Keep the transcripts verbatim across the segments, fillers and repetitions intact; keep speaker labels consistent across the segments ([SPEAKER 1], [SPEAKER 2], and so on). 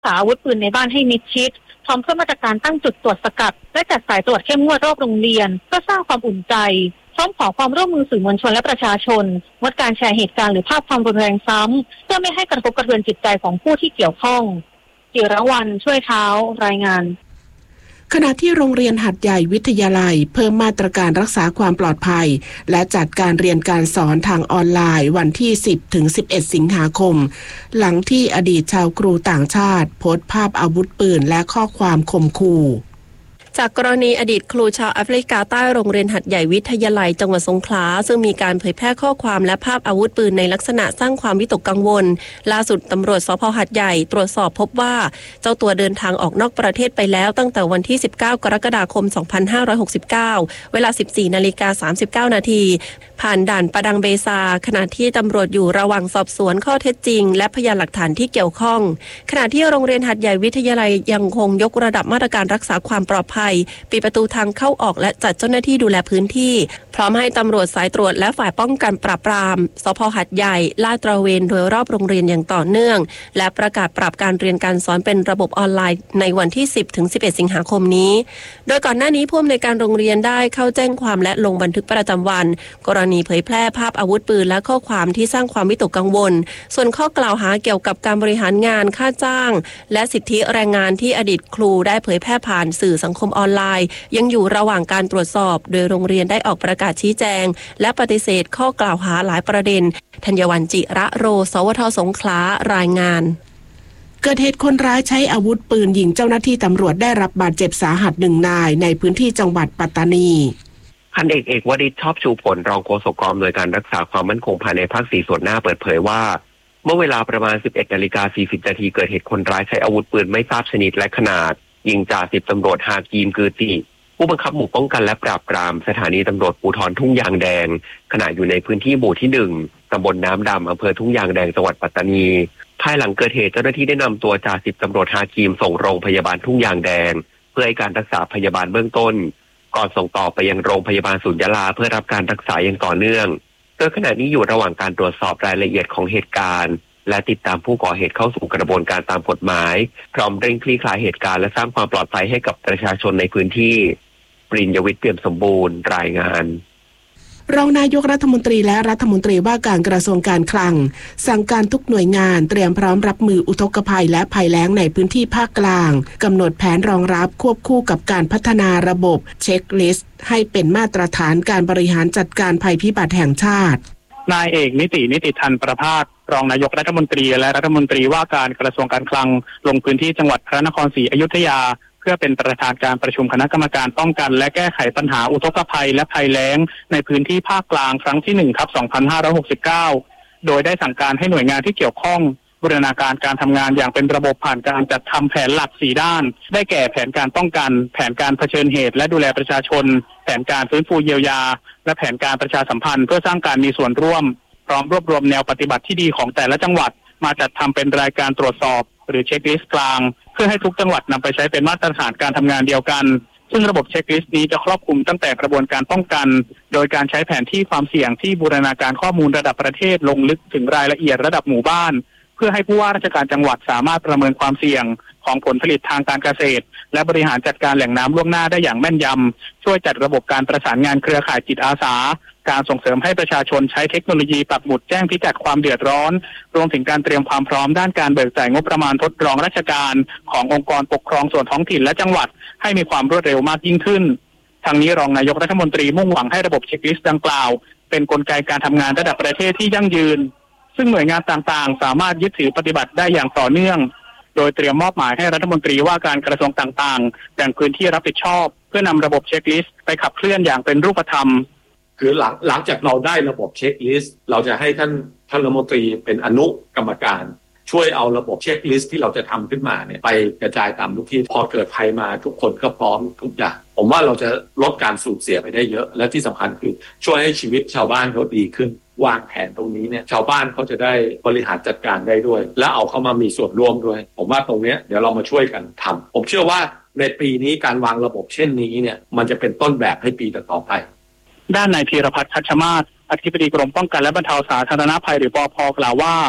[SPEAKER 1] ษาอาวุธปืนในบ้านให้มิดชิดพร้อมเพิ่มมาตรการตั้งจุดตรวจสกัดและจัดสายตรวจเข้มงวดรอบโรงเรียนเพื่อสร้างความอุ่นใจพร้อมขอความร่วมมือสื่อมวลชนและประชาชนงดการแชร์เหตุการณ์หรือภาพความรุนแรงซ้ำเพื่อไม่ให้กระทบกระเทือนจิตใจของผู้ที่เกี่ยวข้องจิรวรรณช่วยเท้ารายงาน
[SPEAKER 2] ขณะที่โรงเรียนหัดใหญ่วิทยาลัยเพิ่มมาตรการรักษาความปลอดภัยและจัดการเรียนการสอนทางออนไลน์วันที่ สิบถึงสิบเอ็ด สิงหาคมหลังที่อดีตชาวครูต่างชาติโพสต์ภาพอาวุธปืนและข้อความข่มขู่
[SPEAKER 3] จากกรณีอดีตครูชาวแอฟริกาใต้โรงเรียนหัดใหญ่วิทยาลัยจังหวัดสงขลาซึ่งมีการเผยแพร่ข้อความและภาพอาวุธปืนในลักษณะสร้างความวิตกกังวลล่าสุดตำรวจสภ.หัดใหญ่ตรวจสอบพบว่าเจ้าตัวเดินทางออกนอกประเทศไปแล้วตั้งแต่วันที่สิบเก้ากรกฎาคมสองพันห้าร้อยหกสิบเก้าเวลา สิบสี่นาฬิกาสามสิบเก้านาทีผ่านด่านประดังเบซาขณะที่ตำรวจอยู่ระหว่างสอบสวนข้อเท็จจริงและพยานหลักฐานที่เกี่ยวข้องขณะที่โรงเรียนหัดใหญ่วิทยาลัยยังคงยกระดับมาตรการรักษาความปลอดภัยปิดประตูทางเข้าออกและจัดเจ้าหน้าที่ดูแลพื้นที่พร้อมให้ตำรวจสายตรวจและฝ่ายป้องกันปราบปรามสภ.หัดใหญ่ลาดตระเวนโดยรอบโรงเรียนอย่างต่อเนื่องและประกาศปรับการเรียนการสอนเป็นระบบออนไลน์ในวันที่ สิบถึงสิบเอ็ด สิงหาคมนี้โดยก่อนหน้านี้ผู้อำนวยการโรงเรียนได้เข้าแจ้งความและลงบันทึกประจำวันกรณีเผยแพร่ภาพอาวุธปืนและข้อความที่สร้างความวิตกกังวลส่วนข้อกล่าวหาเกี่ยวกับการบริหารงานค่าจ้างและสิทธิแรงงานที่อดีตครูได้เผยแพร่ผ่านสื่อสังคมออนไลน์ยังอยู่ระหว่างการตรวจสอบโดยโรงเรียนได้ออกประกาศชี้แจงและปฏิเสธข้อกล่าวหาหลายประเด็นธัญวรรณจิระโรสวทสงขลารายงาน
[SPEAKER 2] เกิดเหตุคนร้ายใช้อาวุธปืนยิงเจ้าหน้าที่ตำรวจได้รับบาดเจ็บสาหัสหนึ่งนายในพื้นที่จังหวัดปัตตานี
[SPEAKER 4] พันเอกเอกวริศชอบชูผลรองโฆษกกองอำนวยการรักษาความมั่นคงภายในภาคสี่ส่วนหน้าเปิดเผยว่าเมื่อเวลาประมาณ สิบเอ็ดนาฬิกาสี่สิบนาทีเกิดเหตุคนร้ายใช้อาวุธปืนไม่ทราบชนิดและขนาดยิงจ่าสิบตำรวจฮากีมกือติผู้บังคับหมู่ป้องกันและปราบปรามสถานีตำรวจภูธรทุ่งยางแดงขณะอยู่ในพื้นที่หมู่ที่หนึ่งตำบลน้ำดำอำเภอทุ่งยางแดงจังหวัดปัตตานีภายหลังเกิดเหตุเจ้าหน้าที่ได้นำตัวจ่าสิบตำรวจฮากีมส่งโรงพยาบาลทุ่งยางแดงเพื่อให้การรักษาพยาบาลเบื้องต้นก่อนส่งต่อไปยังโรงพยาบาลศูนย์ยะลาเพื่อรับการรักษาอย่างต่อเนื่องโดยขณะนี้อยู่ระหว่างการตรวจสอบรายละเอียดของเหตุการณ์และติดตามผู้ก่อเหตุเข้าสู่กระบวนการตามกฎหมายพร้อมเร่งคลี่คลายเหตุการณ์และสร้างความปลอดภัยให้กับประชาชนในพื้นที่ปริญญวิทย์เปี่ยมสมบูรณ์รายงาน
[SPEAKER 2] รองนายกรัฐมนตรีและรัฐมนตรีว่าการกระทรวงการคลังสั่งการทุกหน่วยงานเตรียมพร้อมรับมืออุทกภัยและภัยแล้งในพื้นที่ภาคกลางกำหนดแผนรองรับควบคู่กับการพัฒนาระบบเช็คลิสต์ให้เป็นมาตรฐานการบริหารจัดการภัยพิบัติแห่งชาติ
[SPEAKER 5] นายเอกนิตินิติธันประภาสรองนายกรัฐมนตรีและรัฐมนตรีว่าการกระทรวงการคลังลงพื้นที่จังหวัดพระนครศรีอยุธยาเพื่อเป็นประธานการประชุมคณะกรรมการป้องกันและแก้ไขปัญหาอุทกภัยและภัยแล้งในพื้นที่ภาคกลางครั้งที่หนึ่งทับสองพันห้าร้อยหกสิบเก้าโดยได้สั่งการให้หน่วยงานที่เกี่ยวข้องบูรณาการการทำงานอย่างเป็นระบบผ่านการจัดทำแผนหลักสี่ด้านได้แก่แผนการป้องกันแผนการเผชิญเหตุและดูแลประชาชนแผนการฟื้นฟูเยียวยาและแผนการประชาสัมพันธ์เพื่อสร้างการมีส่วนร่วมพร้อมรวบรวมแนวปฏิบัติที่ดีของแต่ละจังหวัดมาจัดทำเป็นรายการตรวจสอบหรือเช็คลิสต์กลางเพื่อให้ทุกจังหวัดนำไปใช้เป็นมาตรฐานการทำงานเดียวกันซึ่งระบบเช็คลิสต์นี้จะครอบคลุมตั้งแต่กระบวนการป้องกันโดยการใช้แผนที่ความเสี่ยงที่บูรณาการข้อมูลระดับประเทศลงลึกถึงรายละเอียดระดับหมู่บ้านเพื่อให้ผู้ว่าราชการจังหวัดสามารถประเมินความเสี่ยงของผลผลิตทางการเกษตรและบริหารจัดการแหล่งน้ำล่วงหน้าได้อย่างแม่นยำช่วยจัดระบบการประสานงานเครือข่ายจิตอาสาการส่งเสริมให้ประชาชนใช้เทคโนโลยีปักหมุดแจ้งพิกัดความเดือดร้อนรวมถึงการเตรียมความพร้อมด้านการเบิกจ่ายงบประมาณทดลองราชการขององค์กรปกครองส่วนท้องถิ่นและจังหวัดให้มีความรวดเร็วมากยิ่งขึ้นทางนี้รองนายกรัฐมนตรีมุ่งหวังให้ระบบเช็คลิสต์ดังกล่าวเป็นกลไกการทำงานระดับประเทศที่ยั่งยืนซึ่งหน่วยงานต่างๆสามารถยึดถือปฏิบัติได้อย่างต่อเนื่องโดยเตรียมมอบหมายให้รัฐมนตรีว่าการกระทรวงต่างๆแบ่งพื้นที่รับผิดชอบเพื่อนำระบบเช็คลิสต์ไปขับเคลื่อนอย่างเป็นรูปธรรม
[SPEAKER 6] คือหลังหลังจากเราได้ระบบเช็คลิสต์เราจะให้ท่านท่านรัฐมนตรีเป็นอนุกรรมการช่วยเอาระบบเช็คลิสต์ที่เราจะทำขึ้นมาเนี่ยไปกระจายตามทุกที่พอเกิดภัยมาทุกคนก็พร้อมทุกอย่างผมว่าเราจะลดการสูญเสียไปได้เยอะและที่สำคัญคือช่วยให้ชีวิตชาวบ้านเขาดีขึ้นวางแผนตรงนี้เนี่ยชาวบ้านเขาจะได้บริหารจัดการได้ด้วยและเอาเข้ามามีส่วนร่วมด้วยผมว่าตรงนี้เดี๋ยวเรามาช่วยกันทำผมเชื่อว่าในปีนี้การวางระบบเช่นนี้เนี่ยมันจะเป็นต้นแบบให้ปีต่อไป
[SPEAKER 5] ด้านนายธีรพัฒน์คัชมาศอธิบดีกรมป้องกันและบรรเทาสาธารณภัยหรือปภ.กล่าวว่า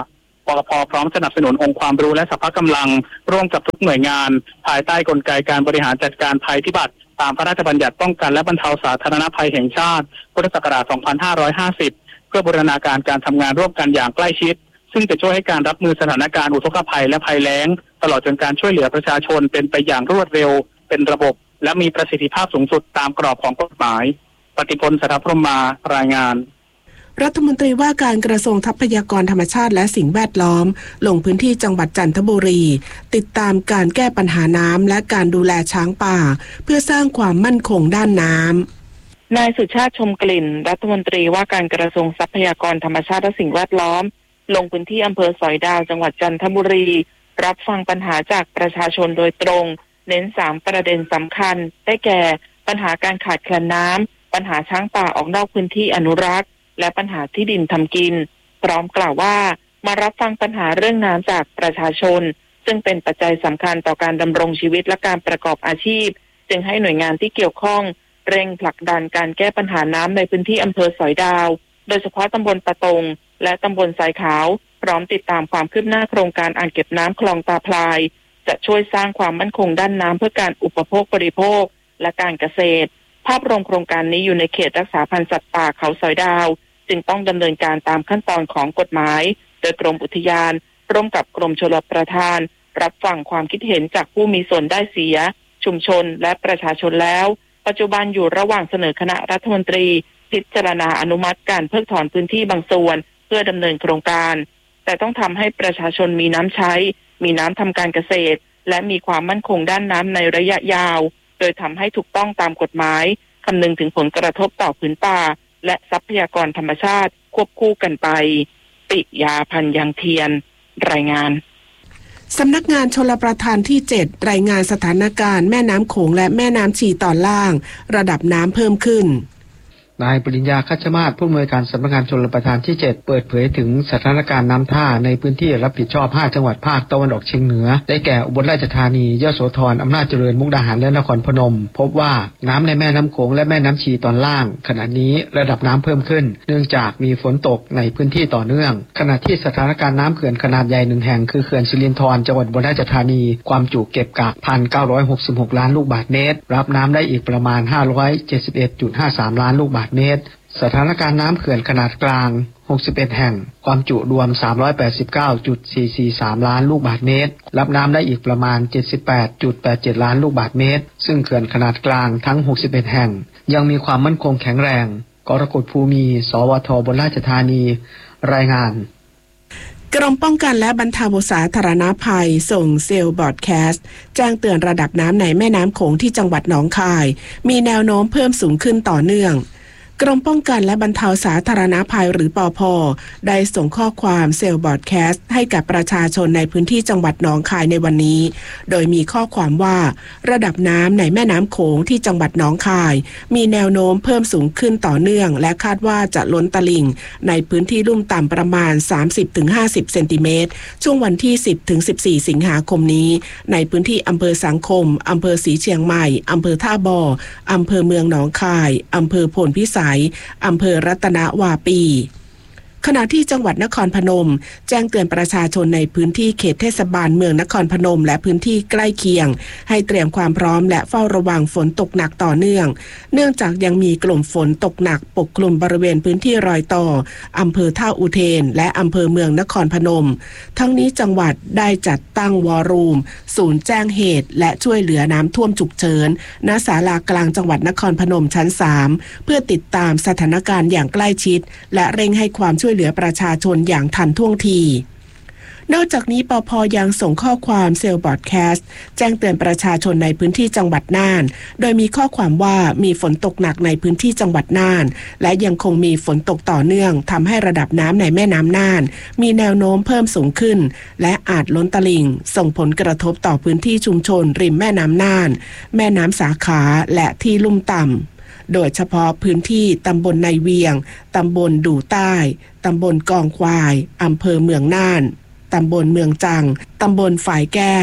[SPEAKER 5] ปตท.พร้อมสนับสนุนองค์ความรู้และสรรพกำลังร่วมกับทุกหน่วยงานภายใต้กลไกการบริหารจัดการภัยพิบัติตามพระราชบัญญัติป้องกันและบรรเทาสาธารณภัยแห่งชาติพุทธศักราช สองพันห้าร้อยห้าสิบ เพื่อบูรณาการการทำงานร่วมกันอย่างใกล้ชิดซึ่งจะช่วยให้การรับมือสถานการณ์อุทกภัยและภัยแล้งตลอดจนการช่วยเหลือประชาชนเป็นไปอย่างรวดเร็วเป็นระบบและมีประสิทธิภาพสูงสุดตามกรอบของกฎหมายปฏิพล สัทธพรหมารายงาน
[SPEAKER 2] รัฐมนตรีว่าการกระทรวงทรัพยากรธรรมชาติและสิ่งแวดล้อมลงพื้นที่จังหวัดจันทบุรีติดตามการแก้ปัญหาน้ำและการดูแลช้างป่าเพื่อสร้างความมั่นคงด้านน้ำ
[SPEAKER 1] นายสุชาติชมกลิ่นรัฐมนตรีว่าการกระทรวงทรัพยากรธรรมชาติและสิ่งแวดล้อมลงพื้นที่อำเภอสอยดาวจังหวัดจันทบุรีรับฟังปัญหาจากประชาชนโดยตรงเน้นสามประเด็นสำคัญได้แก่ปัญหาการขาดแคลนน้ำปัญหาช้างป่าออกนอกพื้นที่อนุรักษ์และปัญหาที่ดินทำกินพร้อมกล่าวว่ามารับฟังปัญหาเรื่องน้ำจากประชาชนซึ่งเป็นปัจจัยสำคัญต่อการดำรงชีวิตและการประกอบอาชีพจึงให้หน่วยงานที่เกี่ยวข้องเร่งผลักดันการแก้ปัญหาน้ำในพื้นที่อำเภอสอยดาวโดยเฉพาะตำบลปะตงและตำบลทรายขาวพร้อมติดตามความคืบหน้าโครงการอ่างเก็บน้ำคลองตาพลายจะช่วยสร้างความมั่นคงด้านน้ำเพื่อการอุปโภคบริโภคและการเกษตรภาพรวมโครงการนี้อยู่ในเขตรักษาพันธุ์สัตว์ป่าเขาสอยดาวจึงต้องดำเนินการตามขั้นตอนของกฎหมายโดยกรมอุทยานร่วมกับกรมชลประทานรับฟังความคิดเห็นจากผู้มีส่วนได้เสียชุมชนและประชาชนแล้วปัจจุบันอยู่ระหว่างเสนอคณะรัฐมนตรีพิจารณาอนุมัติการเพิกถอนพื้นที่บางส่วนเพื่อดำเนินโครงการแต่ต้องทำให้ประชาชนมีน้ำใช้มีน้ำทำการเกษตรและมีความมั่นคงด้านน้ำในระยะยาวโดยทำให้ถูกต้องตามกฎหมายคำนึงถึงผลกระทบต่อพื้นป่าและทรัพยากรธรรมชาติควบคู่กันไปปิยาพันธ์ยังเทียนรายงาน
[SPEAKER 2] สำนักงานชลประทานที่เจ็ดรายงานสถานการณ์แม่น้ำโขงและแม่น้ำชีตอนล่างระดับน้ำเพิ่มขึ้น
[SPEAKER 7] นายปริญญาคัชมาศผู้อำนวยการสำนักงานชลประทานที่เจ็ดเปิดเผยถึงสถานการณ์น้ำท่าในพื้นที่รับผิดชอบห้าจังหวัดภาคตะวันออกเฉียงเหนือได้แก่อุบลราชธานียโสธรอำนาจเจริญมุกดาหารและนครพนมพบว่าน้ำในแม่น้ำโขงและแม่น้ำชีตอนล่างขณะนี้ระดับน้ำเพิ่มขึ้นเนื่องจากมีฝนตกในพื้นที่ต่อเนื่องขณะที่สถานการณ์น้ำเขื่อนขนาดใหญ่หนึ่งแห่งคือเขื่อนสิรินธรจังหวัดอุบลราชธานีความจุเก็บกัก หนึ่งพันเก้าร้อยหกสิบหก ล้านลูกบาศก์เมตรรับน้ำได้อีกประมาณ ห้าร้อยเจ็ดสิบเอ็ดจุดห้าสาม ล้านลูกบาศก์เมตรสถานการณ์น้ำเขื่อนขนาดกลางหกสิบเอ็ดแห่งความจุรวม สามร้อยแปดสิบเก้าจุดสี่สี่สาม ล้านลูกบาศก์เมตรรับน้ำได้อีกประมาณ เจ็ดสิบแปดจุดแปดเจ็ด ล้านลูกบาศก์เมตรซึ่งเขื่อนขนาดกลางทั้งหกสิบเอ็ดแห่งยังมีความมั่นคงแข็งแรงกรกฎภูมิสวทอุบลราชธานีรายงาน
[SPEAKER 2] กรมป้องกันและบรรเทาสาธารณภัยส่งเซลล์บอร์ดแคสต์แจ้งเตือนระดับน้ำในแม่น้ำโขงที่จังหวัดหนองคายมีแนวโน้มเพิ่มสูงขึ้นต่อเนื่องกรมป้องกันและบรรเทาสาธารณภัยหรือปภ.ได้ส่งข้อความเซลล์บอร์ดแคสต์ให้กับประชาชนในพื้นที่จังหวัดหนองคายในวันนี้โดยมีข้อความว่าระดับน้ำในแม่น้ำโขงที่จังหวัดหนองคายมีแนวโน้มเพิ่มสูงขึ้นต่อเนื่องและคาดว่าจะล้นตลิ่งในพื้นที่ลุ่มต่ำประมาณ สามสิบถึงห้าสิบ เซนติเมตรช่วงวันที่ สิบถึงสิบสี่ สิงหาคมนี้ในพื้นที่อำเภอสังคมอำเภอศรีเชียงใหม่อำเภอท่าบ่ออำเภอเมืองหนองคายอำเภอโพนพิสัยอำเภอรัตนวาปีขณะที่จังหวัดนครพนมแจ้งเตือนประชาชนในพื้นที่เขตเทศบาลเมืองนครพนมและพื้นที่ใกล้เคียงให้เตรียมความพร้อมและเฝ้าระวังฝนตกหนักต่อเนื่องเนื่องจากยังมีกลุ่มฝนตกหนักปกคลุมบริเวณพื้นที่รอยต่ออำเภอท่าอุเทนและอำเภอเมืองนครพนมทั้งนี้จังหวัดได้จัดตั้งวอรูมศูนย์แจ้งเหตุและช่วยเหลือน้ำท่วมฉุกเฉินณศาลากลางจังหวัดนครพนมชั้นสามเพื่อติดตามสถานการณ์อย่างใกล้ชิดและเร่งให้ความช่วยเหลือประชาชนอย่างทันท่วงทีนอกจากนี้ปภ.ยังส่งข้อความเซลล์บอร์ดแคสต์แจ้งเตือนประชาชนในพื้นที่จังหวัดน่านโดยมีข้อความว่ามีฝนตกหนักในพื้นที่จังหวัดน่านและยังคงมีฝนตกต่อเนื่องทำให้ระดับน้ำในแม่น้ำน่านมีแนวโน้มเพิ่มสูงขึ้นและอาจล้นตลิ่งส่งผลกระทบต่อพื้นที่ชุมชนริมแม่น้ำน่านแม่น้ำสาขาและที่ลุ่มต่ำโดยเฉพาะพื้นที่ตำบลในเวียงตำบลดู่ใต้ตำบลกองควายอำเภอเมืองน่านตำบลเมืองจังตำบลฝายแก้ว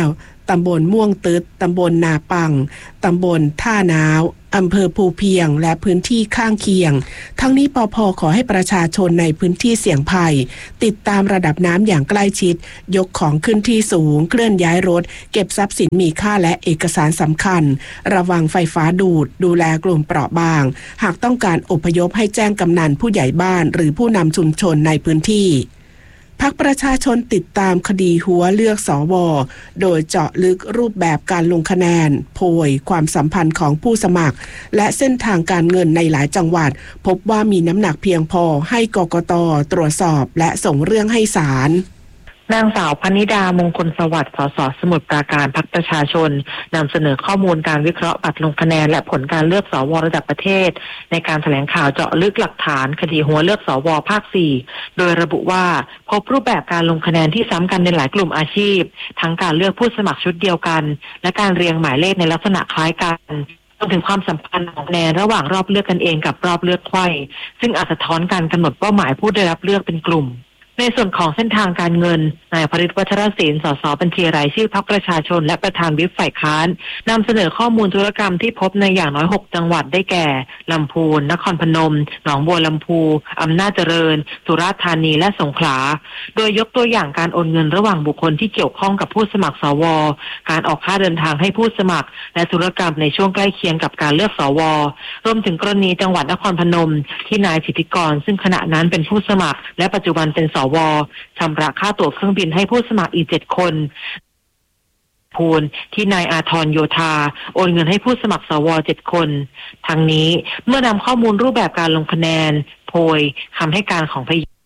[SPEAKER 2] ตำบลม่วงตึดตำบลนาปังตำบลท่านาวอำเภอภูเพียงและพื้นที่ข้างเคียงทั้งนี้ปภ.ขอให้ประชาชนในพื้นที่เสี่ยงภัยติดตามระดับน้ำอย่างใกล้ชิดยกของขึ้นที่สูงเคลื่อนย้ายรถเก็บทรัพย์สินมีค่าและเอกสารสำคัญระวังไฟฟ้าดูดดูแลกลุ่มเปราะบางหากต้องการอพยพให้แจ้งกำนันผู้ใหญ่บ้านหรือผู้นำชุมชนในพื้นที่พรรคประชาชนติดตามคดีหัวเลือกสวโดยเจาะลึกรูปแบบการลงคะแนนโพยความสัมพันธ์ของผู้สมัครและเส้นทางการเงินในหลายจังหวัดพบว่ามีน้ำหนักเพียงพอให้กกต.ตรวจสอบและส่งเรื่องให้ศาล
[SPEAKER 1] นางสาวพนิดามงคลสวัสดิ์ สส สมุทรปราการพรรคประชาชนนำเสนอข้อมูลการวิเคราะห์บัตรลงคะแนนและผลการเลือกสวระดับประเทศในการแถลงข่าวเจาะลึกหลักฐานคดีหัวเลือกสวภาคสี่โดยระบุว่าพบรูปแบบการลงคะแนนที่ซ้ำกันในหลายกลุ่มอาชีพทั้งการเลือกผู้สมัครชุดเดียวกันและการเรียงหมายเลขในลักษณะคล้ายกันรวมถึงความสัมพันธ์ของคะแนนระหว่างรอบเลือกกันเองกับรอบเลือกไขว้ซึ่งอาจสะท้อนการกำหนดเป้าหมายผู้ได้รับเลือกเป็นกลุ่มในส่วนของเส้นทางการเงินนายพฤทธิ์ วัชรศิลป์ สส บัญชีรายชื่อพรรคประชาชนและประธานวิปฝ่ายค้านนำเสนอข้อมูลธุรกรรมที่พบในอย่างน้อยหกจังหวัดได้แก่ลำพูนนครพนมหนองบัวลำพูอำนาจเจริญสุราษฎร์ธานีและสงขลาโดยยกตัวอย่างการโอนเงินระหว่างบุคคลที่เกี่ยวข้องกับผู้สมัครสวการออกค่าเดินทางให้ผู้สมัครและธุรกรรมในช่วงใกล้เคียงกับการเลือกสวรวมถึงกรณีจังหวัดนครพนมที่นายสิทธิกรซึ่งขณะนั้นเป็นผู้สมัครและปัจจุบันเป็นสวชำระค่าตั๋วเครื่องบินให้ผู้สมัครอีกเจ็ดคนพูนที่นายอาทรโยธาโอนเงินให้ผู้สมัครสวเจ็ดคนทั้งนี้เมื่อนำข้อมูลรูปแบบการลงคะแนนโพยคำให้การของพยาน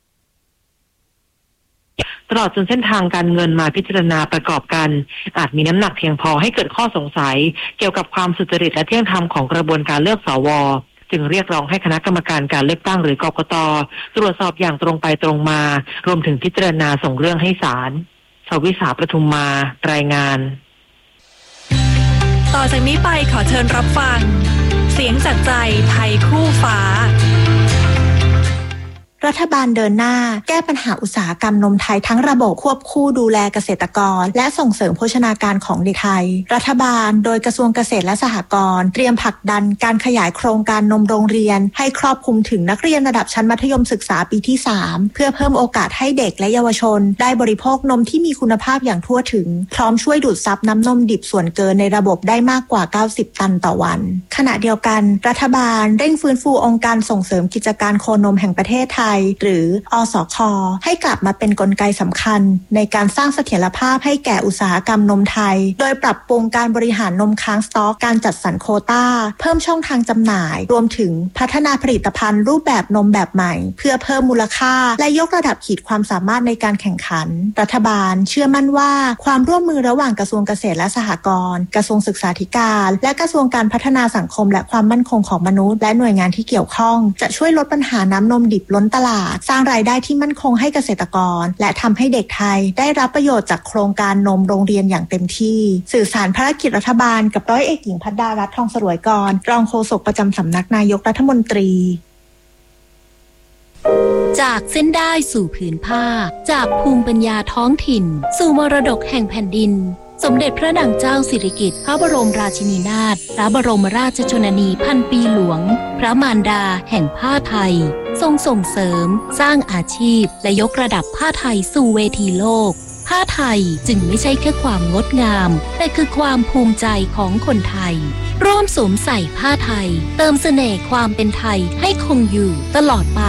[SPEAKER 1] ตลอดจนเส้นทางการเงินมาพิจารณาประกอบกันอาจมีน้ำหนักเพียงพอให้เกิดข้อสงสัยเกี่ยวกับความสุจริตและเที่ยงธรรมของกระบวนการเลือกสวจึงเรียกร้องให้คณะกรรมการการเลือกตั้งหรือกกต.ตรวจสอบอย่างตรงไปตรงมารวมถึงพิจารณาส่งเรื่องให้ศาลชวิสาประทุมมารายงาน
[SPEAKER 8] ต่อจากนี้ไปขอเชิญรับฟังเสียงจากใจไทยคู่ฟ้า
[SPEAKER 9] รัฐบาลเดินหน้าแก้ปัญหาอุตสาหกรรมนมไทยทั้งระบบควบคู่ดูแลเกษตรกรและส่งเสริมโภชนาการของเด็กไทยรัฐบาลโดยกระทรวงเกษตรและสหกรณ์เตรียมผลักดันการขยายโครงการนมโรงเรียนให้ครอบคลุมถึงนักเรียนระดับชั้นมัธยมศึกษาปีที่สามเพื่อเพิ่มโอกาสให้เด็กและเยาวชนได้บริโภคนมที่มีคุณภาพอย่างทั่วถึงพร้อมช่วยดูดซับน้ำนมดิบส่วนเกินในระบบได้มากกว่าเก้าสิบตันต่อวันขณะเดียวกันรัฐบาลเร่งฟื้นฟูองค์การส่งเสริมกิจการโคนมแห่งประเทศไทยหรืออสค.ให้กลับมาเป็นกลไกสำคัญในการสร้างเสถียรภาพให้แก่อุตสาหกรรมนมไทยโดยปรับปรุงการบริหารนมค้างสต๊อกการจัดสรรโควต้าเพิ่มช่องทางจำหน่ายรวมถึงพัฒนาผลิตภัณฑ์รูปแบบนมแบบใหม่เพื่อเพิ่มมูลค่าและยกระดับขีดความสามารถในการแข่งขันรัฐบาลเชื่อมั่นว่าความร่วมมือระหว่างกระทรวงเกษตรและสหกรณ์กระทรวงศึกษาธิการและกระทรวงการพัฒนาสังคมและความมั่นคงของมนุษย์และหน่วยงานที่เกี่ยวข้องจะช่วยลดปัญหาน้ำนมดิบล้นตลาดสร้างรายได้ที่มั่นคงให้เกษตรกรและทำให้เด็กไทยได้รับประโยชน์จากโครงการนมโรงเรียนอย่างเต็มที่สื่อสารภารกิจรัฐบาลกับร้อยเอกหญิงภัทรดารัตน์ทองสรวยกรรองโฆษกประจำสำนักนายกรัฐมนตรี
[SPEAKER 10] จากเส้นได้สู่ผืนผ้าจากภูมิปัญญาท้องถิ่นสู่มรดกแห่งแผ่นดินสมเด็จพระนางเจ้าสิริกิติ์พระบรมราชินีนาถพระบรมราชชนนีพันปีหลวงพระมารดาแห่งผ้าไทยทรงส่งเสริมสร้างอาชีพและยกระดับผ้าไทยสู่เวทีโลกผ้าไทยจึงไม่ใช่แค่ความงดงามแต่คือความภูมิใจของคนไทยร่วมสวมใส่ผ้าไทยเติมเสน่ห์ความเป็นไทยให้คงอยู่ตลอดไป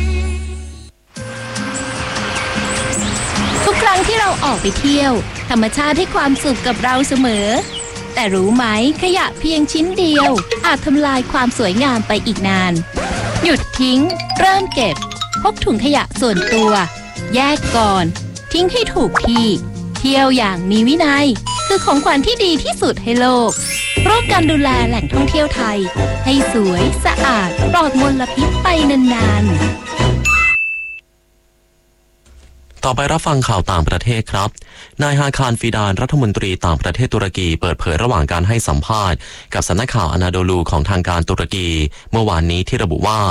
[SPEAKER 10] ทุกครั้งที่เราออกไปเที่ยวธรรมชาติให้ความสุขกับเราเสมอแต่รู้ไหมขยะเพียงชิ้นเดียวอาจทำลายความสวยงามไปอีกนานหยุดทิ้งเริ่มเก็บพกถุงขยะส่วนตัวแยกก่อนทิ้งให้ถูกที่เที่ยวอย่างมีวินัยคือของขวัญที่ดีที่สุดให้โลกร่วมกันดูแลแหล่งท่องเที่ยวไทยให้สวยสะอาดปลอดมลพิษไปนานๆ
[SPEAKER 11] ต่อไปรับฟังข่าวต่างประเทศครับนายฮาคารฟิดานรัฐมนตรีต่างประเทศตุรกีเปิดเผยระหว่างการให้สัมภาษณ์กับสำนักข่าวอนาโดลูของทางการตุรกีเมื่อวานนี้ที่ระบุว่า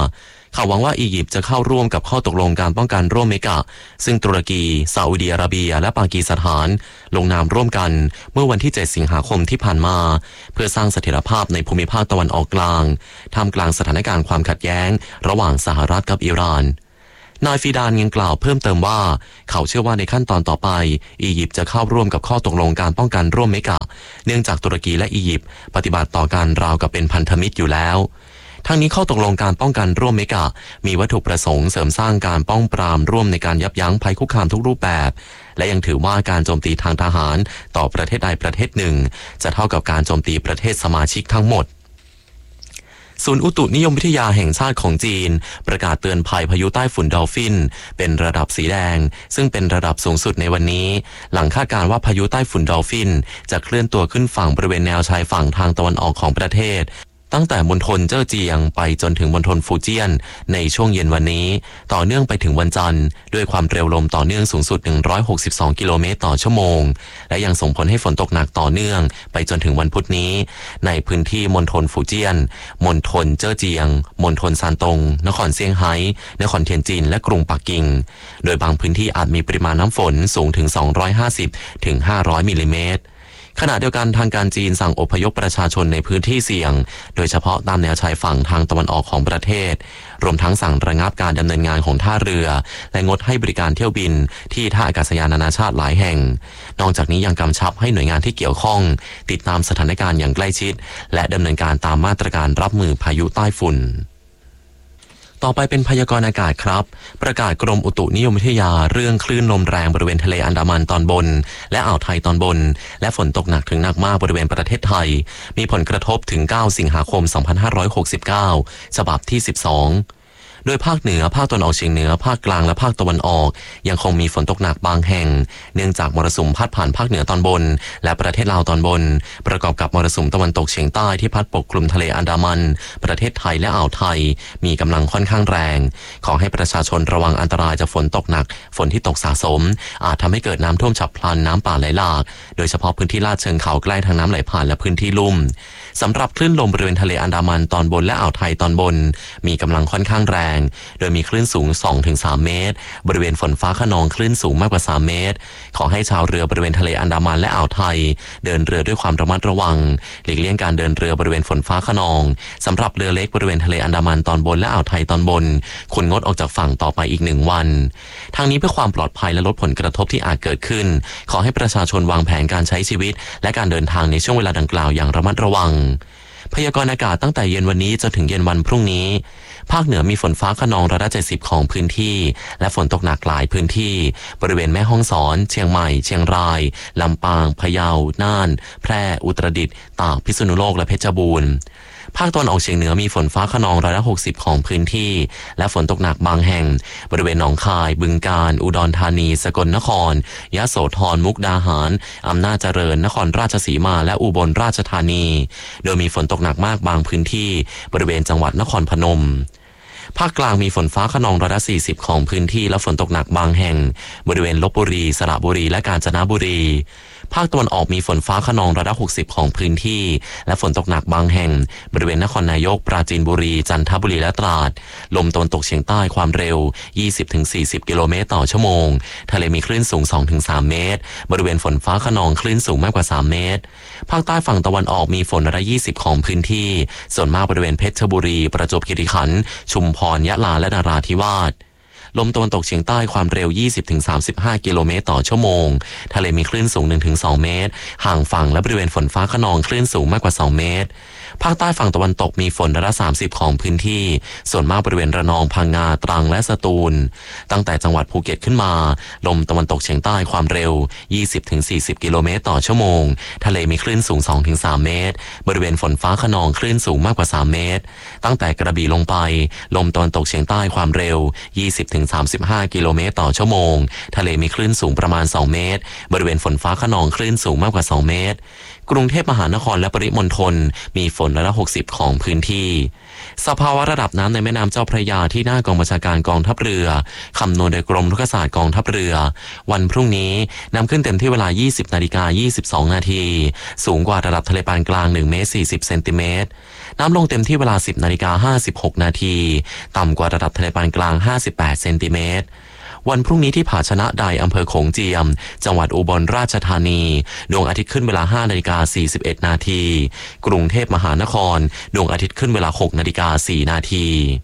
[SPEAKER 11] เขาหวังว่าอียิปต์จะเข้าร่วมกับข้อตกลงการป้องกันร่วมเมกะซึ่งตุรกีซาอุดิอาระเบียและปากีสถานลงนามร่วมกันเมื่อวันที่เจ็ดสิงหาคมที่ผ่านมาเพื่อสร้างเสถียรภาพในภูมิภาคตะวันออกกลางท่ามกลางสถานการณ์ความขัดแย้งระหว่างสหรัฐกับอิหร่านนายฟีดานยังกล่าวเพิ่มเติมว่าเขาเชื่อว่าในขั้นตอนต่อไปอียิปต์จะเข้าร่วมกับข้อตกลงการป้องกันร่วมเมกะเนื่องจากตุรกีและอียิปต์ปฏิบัติต่อกันราวกับเป็นพันธมิตรอยู่แล้วทั้งนี้ข้อตกลงการป้องกันร่วมเมกะมีวัตถุประสงค์เสริมสร้างการป้องปรามร่วมในการยับยั้งภัยคุกคามทุกรูปแบบและยังถือว่าการโจมตีทางทหารต่อประเทศใดประเทศหนึ่งจะเท่ากับการโจมตีประเทศสมาชิกทั้งหมดศูนย์อุตุนิยมวิทยาแห่งชาติของจีนประกาศเตือนภัยพายุใต้ฝุ่นดอลฟินเป็นระดับสีแดงซึ่งเป็นระดับสูงสุดในวันนี้หลังคาดการณ์ว่าพายุใต้ฝุ่นดอลฟินจะเคลื่อนตัวขึ้นฝั่งบริเวณแนวชายฝั่งทางตะวันออกของประเทศตั้งแต่มณฑลเจ้อเจียงไปจนถึงมณฑลฟูเจียนในช่วงเย็นวันนี้ต่อเนื่องไปถึงวันจันทร์ด้วยความเร็วลมต่อเนื่องสูงสุดหนึ่งร้อยหกสิบสองกิโลเมตรต่อชั่วโมงและยังส่งผลให้ฝนตกหนักต่อเนื่องไปจนถึงวันพุธนี้ในพื้นที่มณฑลฟูเจียนมณฑลเจ้อเจียงมณฑลซานตงนครเซี่ยงไฮ้นครเทียนจินและกรุงปักกิ่งโดยบางพื้นที่อาจมีปริมาณน้ำฝนสูงถึงสองร้อยห้าสิบถึงห้าร้อยมิลลิเมตรขณะเดียวกันทางการจีนสั่งอพยพประชาชนในพื้นที่เสี่ยงโดยเฉพาะตามแนวชายฝั่งทางตะวันออกของประเทศรวมทั้งสั่งระงับการดำเนินงานของท่าเรือและงดให้บริการเที่ยวบินที่ท่าอากาศยานนานาชาติหลายแห่งนอกจากนี้ยังกำชับให้หน่วยงานที่เกี่ยวข้องติดตามสถานการณ์อย่างใกล้ชิดและดำเนินการตามมาตรการรับมือพายุใต้ฝุ่นต่อไปเป็นพยากรณ์อากาศครับประกาศกรมอุตุนิยมวิทยาเรื่องคลื่นลมแรงบริเวณทะเลอันดามันตอนบนและอ่าวไทยตอนบนและฝนตกหนักถึงหนักมากบริเวณประเทศไทยมีผลกระทบถึงเก้าสิงหาคมสองพันห้าร้อยหกสิบเก้าฉบับที่สิบสองโดยภาคเหนือภาคตะวันออกเฉียงเหนือภาคกลางและภาคตะวันออกยังคงมีฝนตกหนักบางแห่งเนื่องจากมรสุมพัดผ่านภาคเหนือตอนบนและประเทศลาวตอนบนประกอบกับมรสุมตะวันตกเฉียงใต้ที่พัดปกคลุมทะเลอันดามันประเทศไทยและอ่าวไทยมีกำลังค่อนข้างแรงขอให้ประชาชนระวังอันตรายจากฝนตกหนักฝนที่ตกสะสมอาจทำให้เกิดน้ำท่วมฉับพลันน้ำป่าไหลหลากโดยเฉพาะพื้นที่ลาดเชิงเขาใกล้ทางน้ำไหลผ่านและพื้นที่ลุ่มสำหรับคลื่นลมบริเวณทะเลอันดามันตอนบนและอ่าวไทยตอนบนมีกำลังค่อนข้างแรงโดยมีคลื่นสูง สองถึงสาม เมตรบริเวณฝนฟ้าคะนองคลื่นสูงมากกว่าสามเมตรขอให้ชาวเรือบริเวณทะเลอันดามันและอ่าวไทยเดินเรือด้วยความระมัดระวังหลีกเลี่ยงการเดินเรือบริเวณฝนฟ้าคะนองสำหรับเรือเล็กบริเวณทะเลอันดามันตอนบนและอ่าวไทยตอนบนควรงดออกจากฝั่งต่อไปอีกหนึ่งวันทางนี้เพื่อความปลอดภัยและลดผลกระทบที่อาจเกิดขึ้นขอให้ประชาชนวางแผนการใช้ชีวิตและการเดินทางในช่วงเวลาดังกล่าวอย่างระมัดระวังพยากรณ์อากาศตั้งแต่เย็นวันนี้จนถึงเย็นวันพรุ่งนี้ภาคเหนือมีฝนฟ้าคะนองร้อยละเจ็ดสิบของพื้นที่และฝนตกหนักหลายพื้นที่บริเวณแม่ฮ่องสอนเชียงใหม่เชียงรายลำปางพะเยาน่านแพร่อุตรดิตถ์ตากพิษณุโลกและเพชรบูรณ์ภาคตะวันออกเฉียงเหนือมีฝนฟ้าคะนองร้อยละหกสิบของพื้นที่และฝนตกหนักบางแห่งบริเวณหนองคายบึงกาฬอุดรธานีสกลนครยะโสธรมุกดาหารอำนาจเจริญนครราชสีมาและอุบลราชธานีโดยมีฝนตกหนักมากบางพื้นที่บริเวณจังหวัดนครพนมภาคกลางมีฝนฟ้าคะนองร้อยละสี่สิบของพื้นที่และฝนตกหนักบางแห่งบริเวณลพบุรีสระบุรีและกาญจนบุรีภาคตะวันออกมีฝนฟ้าคะนองร้อยละหกสิบของพื้นที่และฝนตกหนักบางแห่งบริเวณนครนายกปราจีนบุรีจันทบุรีและตราดลมตะวันตกเฉียงใต้ความเร็ว ยี่สิบถึงสี่สิบ กิโลเมตรต่อชั่วโมงทะเลมีคลื่นสูง สองถึงสาม เมตรบริเวณฝนฟ้าคะนองคลื่นสูงมากกว่าสามเมตรภาคใต้ฝั่งตะวันออกมีฝนร้อยละยี่สิบของพื้นที่ส่วนมากบริเวณเพชรบุรีประจวบคีรีขันธ์ชุมพรยะลาและนราธิวาสลมตะวันตกเฉียงใต้ความเร็ว ยี่สิบถึงสามสิบห้า กิโลเมตรต่อชั่วโมงทะเลมีคลื่นสูง หนึ่งถึงสอง เมตรห่างฝั่งและบริเวณฝนฟ้าคะนองคลื่นสูงมากกว่าสองเมตรภาคใต้ฝั่งตะวันตกมีฝนร้อยละสามสิบของพื้นที่ส่วนมากบริเวณระนองพังงาตรังและสตูลตั้งแต่จังหวัดภูเก็ตขึ้นมาลมตะวันตกเฉียงใต้ความเร็ว ยี่สิบถึงสี่สิบ กิโลเมตรต่อชั่วโมงทะเลมีคลื่นสูง สองถึงสาม เมตรบริเวณฝนฟ้าคะนองคลื่นสูงมากกว่าสามเมตรตั้งแต่กระบี่ลงไปลมตะวันตกเฉียงใต้ความเร็ว ยี่สิบถึงสามสิบห้า กิโลเมตรต่อชั่วโมงทะเลมีคลื่นสูงประมาณสองเมตรบริเวณฝนฟ้าคะนองคลื่นสูงมากกว่าสองเมตรกรุงเทพมหานครและปริมณฑลมีฝนร้อยละหกสิบของพื้นที่สภาวะระดับน้ำในแม่น้ำเจ้าพระยาที่หน้ากองบัญชาการกองทัพเรือคำนวณโดยกรมรุกศาสตร์กองทัพเรือวันพรุ่งนี้น้ำขึ้นเต็มที่เวลา ยี่สิบนาฬิกายี่สิบสองนาทีสูงกว่าระดับทะเลปานกลางหนึ่งเมตรสี่สิบเซนติเมตรน้ำลงเต็มที่เวลา สิบนาฬิกาห้าสิบหกนาทีต่ำกว่าระดับทะเลปานกลางห้าสิบแปดเซนติเมตรวันพรุ่งนี้ที่ผาชนะไดอำเภอโขงเจียมจังหวัดอุบลราชธานีดวงอาทิตย์ขึ้นเวลาห้านาฬิกาสี่สิบเอ็ดนาทีกรุงเทพมหานครดวงอาทิตย์ขึ้นเวลาหกนาฬิกาสี่นาที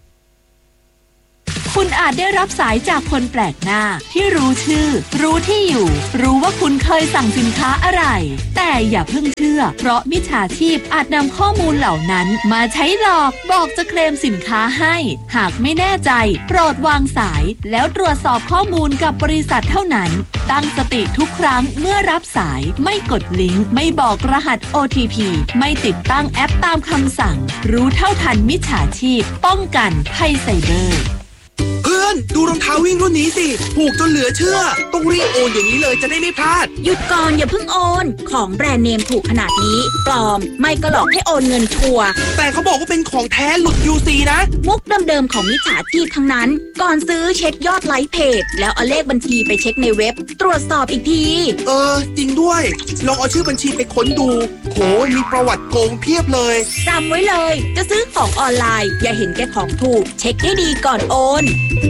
[SPEAKER 8] คุณอาจได้รับสายจากคนแปลกหน้าที่รู้ชื่อรู้ที่อยู่รู้ว่าคุณเคยสั่งสินค้าอะไรแต่อย่าเพิ่งเชื่อเพราะมิจฉาชีพอาจนำข้อมูลเหล่านั้นมาใช้หลอกบอกจะเคลมสินค้าให้หากไม่แน่ใจโปรดวางสายแล้วตรวจสอบข้อมูลกับบริษัทเท่านั้นตั้งสติทุกครั้งเมื่อรับสายไม่กดลิงก์ไม่บอกรหัส โอ ที พี ไม่ติดตั้งแอปตามคำสั่งรู้เท่าทันมิจฉาชีพป้องกันภัยไซเบอร์
[SPEAKER 12] เพื่อนดูรองเท้าวิ่งรุ่นนี้สิถูกจนเหลือเชื่อต้องรีบโอนอย่างนี้เลยจะได้ไม่พลาด
[SPEAKER 13] หยุดก่อนอย่าเพิ่งโอนของแบรนด์เนมถูกขนาดนี้ปลอมไม่ก็หลอกให้โอนเงินชัวร์
[SPEAKER 12] แต่เขาบอกว่าเป็นของแท้หลุด ยู ซี นะ
[SPEAKER 13] มุกเดิมๆของมิจฉาชีพทั้งนั้นก่อนซื้อเช็คยอดไลค์เพจแล้วเอาเลขบัญชีไปเช็คในเว็บตรวจสอบอีกที
[SPEAKER 12] เออจริงด้วยลองเอาชื่อบัญชีไปค้นดูโหมีประวัติโกงเพียบเลย
[SPEAKER 13] จำไว้เลยจะซื้อของออนไลน์อย่าเห็นแก่ของถูกเช็คให้ดีก่อนโอน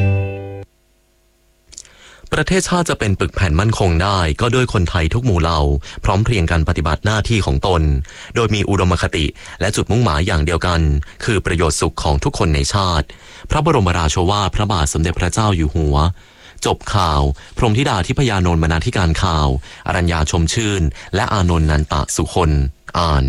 [SPEAKER 11] ประเทศชาติจะเป็นปึกแผ่นมั่นคงได้ก็ด้วยคนไทยทุกหมู่เหล่าพร้อมเพรียงกันปฏิบัติหน้าที่ของตนโดยมีอุดมคติและจุดมุ่งหมายอย่างเดียวกันคือประโยชน์สุขของทุกคนในชาติพระบรมราโชวาทพระบาทสมเด็จพระเจ้าอยู่หัวจบข่าวพรหมธิดาทิพยานนท์บรรณาธิการข่าวอรัญญาชมชื่นและอานนท์นันตะสุคนอ่าน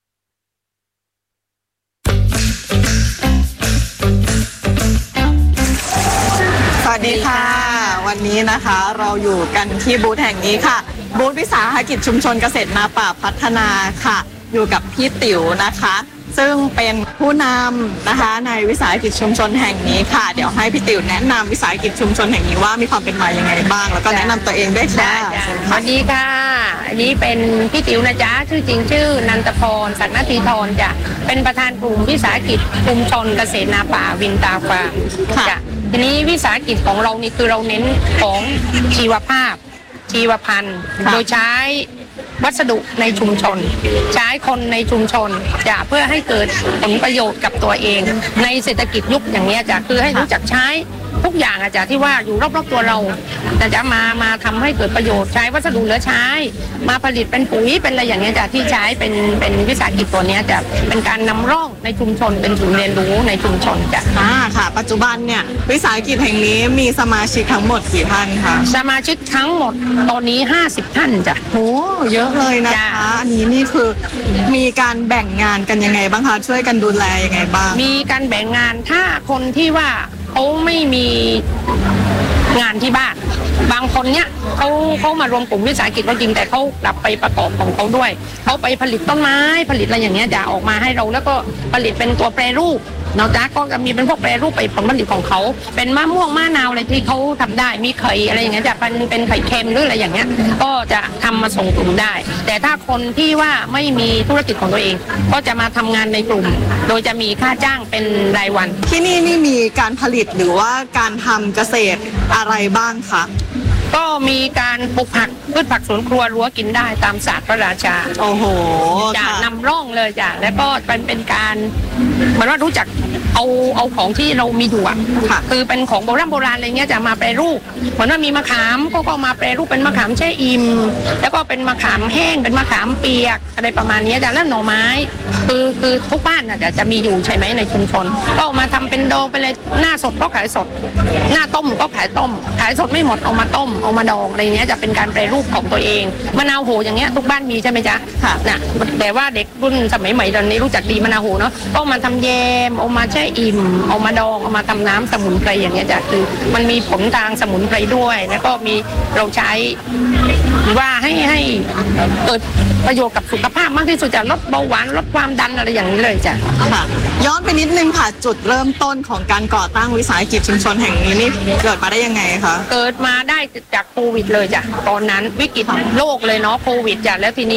[SPEAKER 14] สวัสดีค่ะวันนี้นะคะเราอยู่กันที่บูธแห่งนี้ค่ะบูธวิสาหกิจชุมชนเกษตรนาป่าพัฒนาค่ะอยู่กับพี่ติ๋วนะคะซึ่งเป็นผู้นำนะคะในวิสาหกิจชุมชนแห่งนี้ค่ะเดี๋ยวให้พี่ติ๋วแนะนำวิสาหกิจชุมชนแห่งนี้ว่ามีความเป็นมาอย่างไรบ้างแล้วก็แนะนำตัวเองด้วยค่ะ
[SPEAKER 15] สวัสดีค่ะอันนี้เป็นพี่ติ๋วนะจ๊ะชื่อจริงชื่อนันทพรศักดิ์นาทีธรจ้ะเป็นประธานกลุ่มวิสาหกิจชุมชนเกษตรนาป่าวินตาฟาร์มจ้ะทีนี้วิสาหกิจของเรานี่คือเราเน้นของชีวภาพชีวพันธุ์โดยใช้วัสดุในชุมชนใช้คนในชุมชนจะเพื่อให้เกิดผลประโยชน์กับตัวเองในเศรษฐกิจยุคอย่างนี้จะคือให้รู้จักใช้ทุกอย่างอาจารย์ที่ว่าอยู่รอบๆตัวเราจะมามาทำให้เกิดประโยชน์ใช้วัสดุเหลือใช้มาผลิตเป็นปุ๋ยเป็นอะไรอย่างเงี้ยจะที่ใช้เป็นเป็นวิสาหกิจตัวนี้จะเป็นการนำร่องในชุมชนเป็นศูนย์เรียนรู้ในชุมชนจ้ะ
[SPEAKER 14] อ่าค่ะปัจจุบันเนี่ยวิสาหกิจแห่งนี้มีสมาชิกทั้งหมดกี่ท่านคะ
[SPEAKER 15] สมาชิกทั้งหมดตอนนี้ห้าสิบท่านจ้ะ
[SPEAKER 14] โอ้เยอะเลยนะคะอันนี้นี่คือมีการแบ่งงานกันยังไงบ้างคะช่วยกันดูแลยังไงบ้าง
[SPEAKER 15] มีการแบ่งงานถ้าคนที่ว่าเขาไม่มีงานที่บ้านบางคนเนี่ยเขาเขามารวมกลุ่มวิสาหกิจก็จริงแต่เขากลับไปประกอบของเขาด้วยเขาไปผลิตต้นไม้ผลิตอะไรอย่างเงี้ยจะออกมาให้เราแล้วก็ผลิตเป็นตัวแปรรูปเนาะจ๊ะก็จะมีเป็นพวกแปรรูปไปผลผลิตของเขาเป็นมะม่วงมะนาวอะไรที่เขาทำได้มีไข่อะไรอย่างเงี้ยจะเป็นเป็นไข่เค็มหรืออะไรอย่างเงี้ยก็จะทำมาส่งกลุ่มได้แต่ถ้าคนที่ว่าไม่มีธุรกิจของตัวเองก็จะมาทำงานในกลุ่มโดยจะมีค่าจ้างเป็นรายวัน
[SPEAKER 14] ที่นี่นี่มีการผลิตหรือว่าการทำเกษตรอะไรบ้างคะ
[SPEAKER 15] ก็มีการปลูกผักพืชผักสวนครัวรั้วกินได้ตามศาสตร์พระราชา
[SPEAKER 14] โอ้โห
[SPEAKER 15] จะนำร่องเลยจ้ะแล้วก็เป็นเป็นการเหมือนว่ารู้จักเอาเอาของที่เรามีอยู่อ่ะคือเป็นของโบราณโบราณอะไรเงี้ยจะมาแปรรูปเหมือนว่ามีมะขามก็ก็มาแปรรูปเป็นมะขามแช่อิ่มแล้วก็เป็นมะขามแห้งเป็นมะขามเปียกอะไรประมาณนี้จ้ะแล้วหน่อไม้คือคือทุกบ้านน่ะจะจะมีอยู่ใช่ไหมในชุมชนก็มาทำเป็นดองไปเลยหน้าสดก็ขายสดหน้าต้มก็ขายต้มขายสดไม่หมดเอามาต้มเอามาดองอะไรเงี้ยจะเป็นการแปรรูปของตัวเองมะนาวโหอย่างเงี้ยทุกบ้านมีใช่ไหมจ๊ะค่ะน่ะแต่ว่าเด็กรุ่นสมัยใหม่ตอนนี้รู้จักดีมะนาวโหเนาะก็มาทำแยมเอามาแช่อิ่มเอามาดองเอามาทำน้ำสมุนไพรอย่างเงี้ยจ้ะคือมันมีผลทางสมุนไพรด้วยแล้วก็มีเราใช้ว่าให้ให้เกิดประโยชน์กับสุขภาพมากที่สุดจะลดเบาหวานลดความดันอะไรอย่างนี้เลยจ้ะ
[SPEAKER 14] ค่ะย้อนไปนิดนึงค่ะจุดเริ่มต้นของการก่อตั้งวิสาหกิจชุมชนแห่งนี้นี่เกิดมาได้ยังไงคะ
[SPEAKER 15] เกิดมาได้จากโควิดเลยจ้ะตอนนั้นวิกฤตโลกเลยเนาะโควิดจ้ะแล้วทีนี้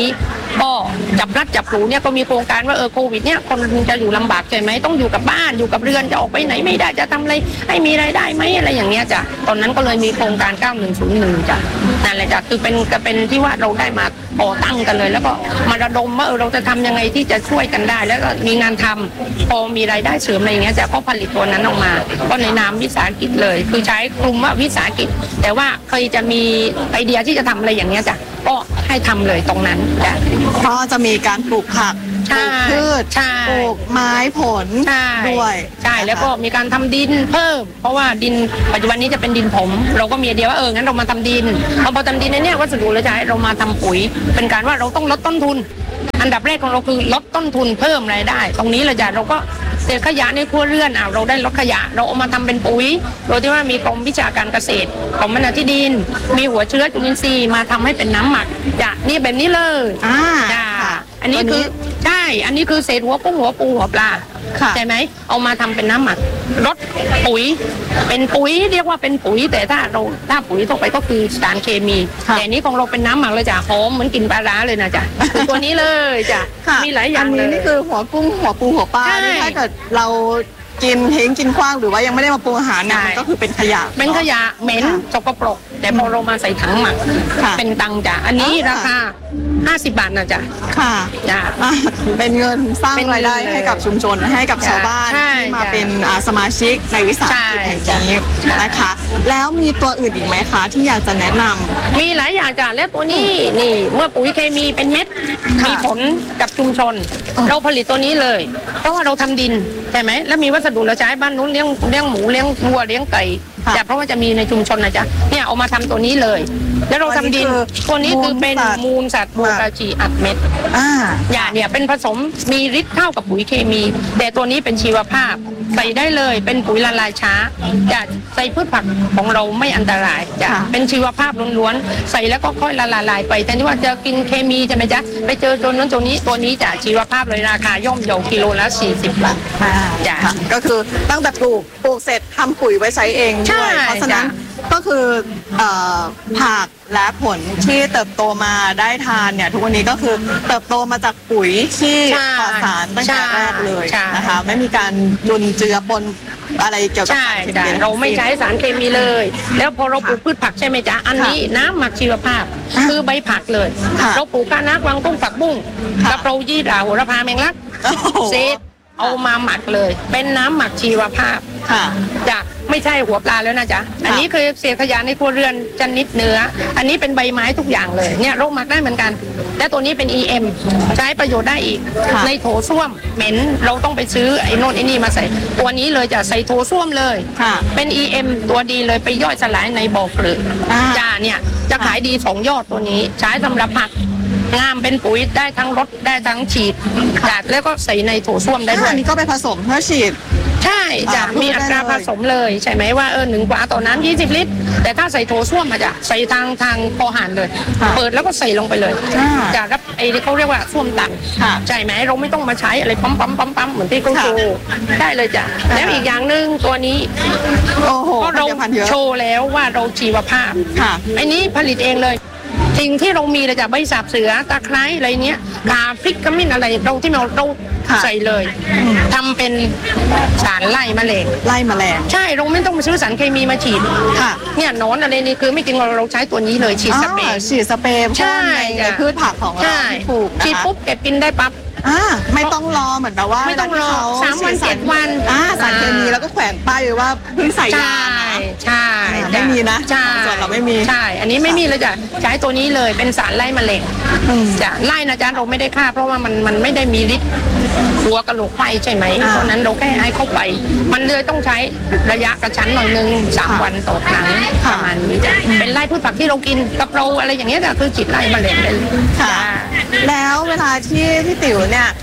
[SPEAKER 15] ก็จับรัดจับหลูเนี่ยก็มีโครงการว่าเออโควิดเนี่ยคนจะอยู่ลำบากใช่ไหมต้องอยู่กับบ้านอยู่กับเรือนจะออกไปไหนไม่ได้จะทำอะไรให้มีรายได้ไหมอะไรอย่างเงี้ยจ้ะตอนนั้นก็เลยมีโครงการเก้าหนึ่งศูนย์หนึ่งจ้ะนั่นแหละจ้ะคือเป็นเป็นที่ว่าเราได้มาก่อตั้งกันเลยแล้วก็มาระดมว่าเออเราจะทำยังไงที่จะช่วยกันได้แล้วก็มีงานทำพอมีรายได้เสริมอะไรอย่างเงี้ยจ้ะก็ผลิตตัวนั้นออกมาก็ในนามวิสาหกิจเลยคือใช้กลุ่มว่าวิสาหกิจแต่ว่าเคยจะมีไอเดียที่จะทำอะไรอย่างเงี้ยจ้ะก็ให้ทำเลยตรงนั้นจ้ะ
[SPEAKER 14] ก็จะมีการปลูกผักปลูกพืชปลูกไม้ผลด้วย
[SPEAKER 15] ใช่แล้วก็มีการทำดินเพิ่มเพราะว่าดินปัจจุบันนี้จะเป็นดินผมเราก็มีไอเดียว่าเอองั้นเรามาทำดินพอพอทำดินเนี่ยวัสดุเราจะให้เรามาทำปุ๋ยเป็นการว่าเราต้องลดต้นทุนอันดับแรกของเราคือลดต้นทุนเพิ่มรายได้ตรงนี้เราจะเราก็เศษขยะในครัวเรือนอ่ะเราได้ลดขยะเราเอามาทำเป็นปุ๋ยโดยที่ว่ามีกรมวิชาการเกษตรกรมพัฒนาที่ดินมีหัวเชื้อจุลินทรีย์มาทำให้เป็นน้ำหมักจ้ะนี่แบบนี้เลย
[SPEAKER 14] อ่า
[SPEAKER 15] จ้ะอันนี้คือใช่อันนี้คือเศษหัวกุ้งหัวปูหัวปลาใช่ไหมเอามาทำเป็นน้ำหมักรดปุ๋ยเป็นปุ๋ยเรียกว่าเป็นปุ๋ยแต่ถ้าเราถ้าปุ๋ยทั่วไปก็คือสารเคมีแต่นี้ของเราเป็นน้ำหมักเลยจ้ะหอมเหมือนกินปลาร้าเลยนะจ้ะคือตัวนี้เลยจ้ะมีหลายอย่างเลย
[SPEAKER 14] อันนี้นี่คือหัวกุ้งหัวปูหัวปลาถ้าเกิดเรากินทิ้งกินขว้างหรือว่ายังไม่ได้มาปรุงอาหารเนี่ยมันก็คือเป็นขยะ
[SPEAKER 15] เป็นขยะเหม็นสกปรกแต่พอเรามาใส่ถังหมักเป็นตังจ้ะอันนี้ราคาห้าสิบบาทนะจ๊ะ
[SPEAKER 14] ค่ะ
[SPEAKER 15] จ้ะ
[SPEAKER 14] เป็นเงินสร้างรายได้ให้กับชุมชนให้กับชาวบ้านที่มาเป็นสมาชิกในวิสาหกิจแห่งนี้นะคะแล้วมีตัวอื่นอีกไหมคะที่อยากจะแนะนำ
[SPEAKER 15] มีหลายอย่างจ้ะและตัวนี้นี่เมื่อปุ๋ยเคมีเป็นเม็ดมีผลกับชุมชนเราผลิตตัวนี้เลยเพราะว่าเราทำดินใช่ไหมแล้วมีวัสดุเราใช้บ้านนู้นเลี้ยงเลี้ยงหมูเลี้ยงวัวเลี้ยงไก่แต่เพราะว่าจะมีในชุมชนนะจ๊ะเนี่ยเอามาทำตัวนี้เลยแล้วเราทำดินตัวนี้คือเป็นมูลสัตว์บูกาจีอัดเม็ด
[SPEAKER 14] อ่า
[SPEAKER 15] อย่าเนี่ยเป็นผสมมีฤทธิ์เท่ากับปุ๋ยเคมีแต่ตัวนี้เป็นชีวภาพใส่ได้เลยเป็นปุ๋ยละลายช้าจะใส่พืชผักของเราไม่อันตรายจะเป็นชีวภาพล้วนๆใส่แล้วก็ค่อยละลายไปแต่นี่ว่าจะกินเคมีใช่ไหมจ๊ะไปเจอตัวนั้นตัวนี้ตัวนี้จะชีวภาพเลยราคาย่อมเยากิโลละสี่สิบบาทจ้ะ
[SPEAKER 14] ก็คือตั้งแต่ปลูกปลูกเสร็จทำปุ๋ยไว้ใช้เองด้วยเพราะฉะนั้นก็คือผักและผลที่เติบโตมาได้ทานเนี่ยทุกวันนี้ก็คือเติบโตมาจากปุ๋ยที่ปลอดสารตั้งแต่แรกเลยนะคะไม่มีการจุนเจือปนอะไรเกี่ยวกับสารเคมี
[SPEAKER 15] เราไม่ใช้สารเคมีเลยแล้วพอเราปลูกพืชผักใช่ไหมจ๊ะอันนี้น้ำหมักชีวภาพคือใบผักเลยเราปลูกกะน้ากวางตุ้งผักบุ้งกะเพรายี่หร่าโหระพาแมงลักเศษเอามาหมักเลยเป็นน้ำหมักชีวภาพจ้ะไม่ใช่หัวปลาแล้วนะจ๊ะอันนี้คือเศษขยะในครัวเรือนชนิดเนื้ออันนี้เป็นใบไม้ทุกอย่างเลยเนี่ยเราหมักได้เหมือนกันและตัวนี้เป็น อี เอ็ม ใช้ประโยชน์ได้อีกในโถส้วมเหม็นเราต้องไปซื้อไอ้โน่นไอ้นี่มาใส่ตัวนี้เลยจะใส่โถส้วมเลยเป็น อี เอ็ม ตัวดีเลยไปย่อยสลายในบ่อเกลือจ้าเนี่ยจะขายดีสองยอดตัวนี้ใช้สำหรับผักงามเป็นปุ๋ยได้ทั้งรดได้ทั้งฉีดจัดแล้วก็ใส่ในโถส้วมได้ด้วย
[SPEAKER 14] อันนี้ก็ไปผสมเพื่อฉีด
[SPEAKER 15] ใช่จะมีอัตราผสมเลยใช่ไหมว่าเออหนึ่งกว่าต่อน้ำยี่สิบลิตรแต่ถ้าใส่โถส้วมมาจะใส่ทางทางคอหานเลยเปิดแล้วก็ใส่ลงไปเลยจะรับไอ้ที่เขาเรียกว่าส้วมตันใช่ไหมเราไม่ต้องมาใช้อะไรปั๊มปั๊มปั๊มปั๊มเหมือนที่เขาโชว์ได้เลยจ้ะแล้วอีกอย่างหนึ่งตัวนี้ก็เราโชว์แล้วว่าเราชีวภาพไอ้นี้ผลิตเองเลยสิ่งที่เรามีเลยจ้ะใบสาบเสือตะไคร้อะไรเนี้ยกาพริกขมิ้นอะไรเราที่เราเราใส่เลยทำเป็นสารไล่แมลง
[SPEAKER 14] ไล่แมลง
[SPEAKER 15] ใช่เราไม่ต้องมาซื้อสารเคมีมาฉีดค่ะเนี่ยนอนอะไรนี่คือไม่จริงเราเราใช้ตัวนี้เลยฉีดสเปรย์
[SPEAKER 14] ฉีดสเปรย์
[SPEAKER 15] ใช่
[SPEAKER 14] ในพืชผักของเราที่ปลูก
[SPEAKER 15] ฉีดปุ๊บเก็บกินได้ปั๊บ
[SPEAKER 14] อ่าไม่ต้องรอเหมือนแบบว่า
[SPEAKER 15] ไม่ต้องรอสามวันเจ็ดวัน
[SPEAKER 14] อ่าสารเคมีแล้วก็แขวนป้ายไว้ว่าเพิ่งใส่ยา
[SPEAKER 15] ใช่
[SPEAKER 14] ไม่มีนะ
[SPEAKER 15] ใช่
[SPEAKER 14] ส่วนเราไม่มี
[SPEAKER 15] ใช่อันนี้ไม่มีเลยจ้ะใช้ตัวนี้เลยเป็นสารไล่แมลงจ้ะไล่นะจ๊ะเราไม่ได้ฆ่าเพราะว่ามันมันไม่ได้มีฤทธิ์ตัวกระโหลกไฟใช่ไหมเพราะนั้นเราแค่ให้เข้าไปมันเลยต้องใช้ระยะกระชั้นหน่อยนึงสามวันต่อครั้งประมาณนี้จ้ะเป็นไล่พืชผักที่เรากินกับเราอะไรอย่างเงี้ยจ้ะคือฉีดไล่แมลงได้
[SPEAKER 14] ค่ะแล้วเวลาที่พี่ติ๋วเนี่ย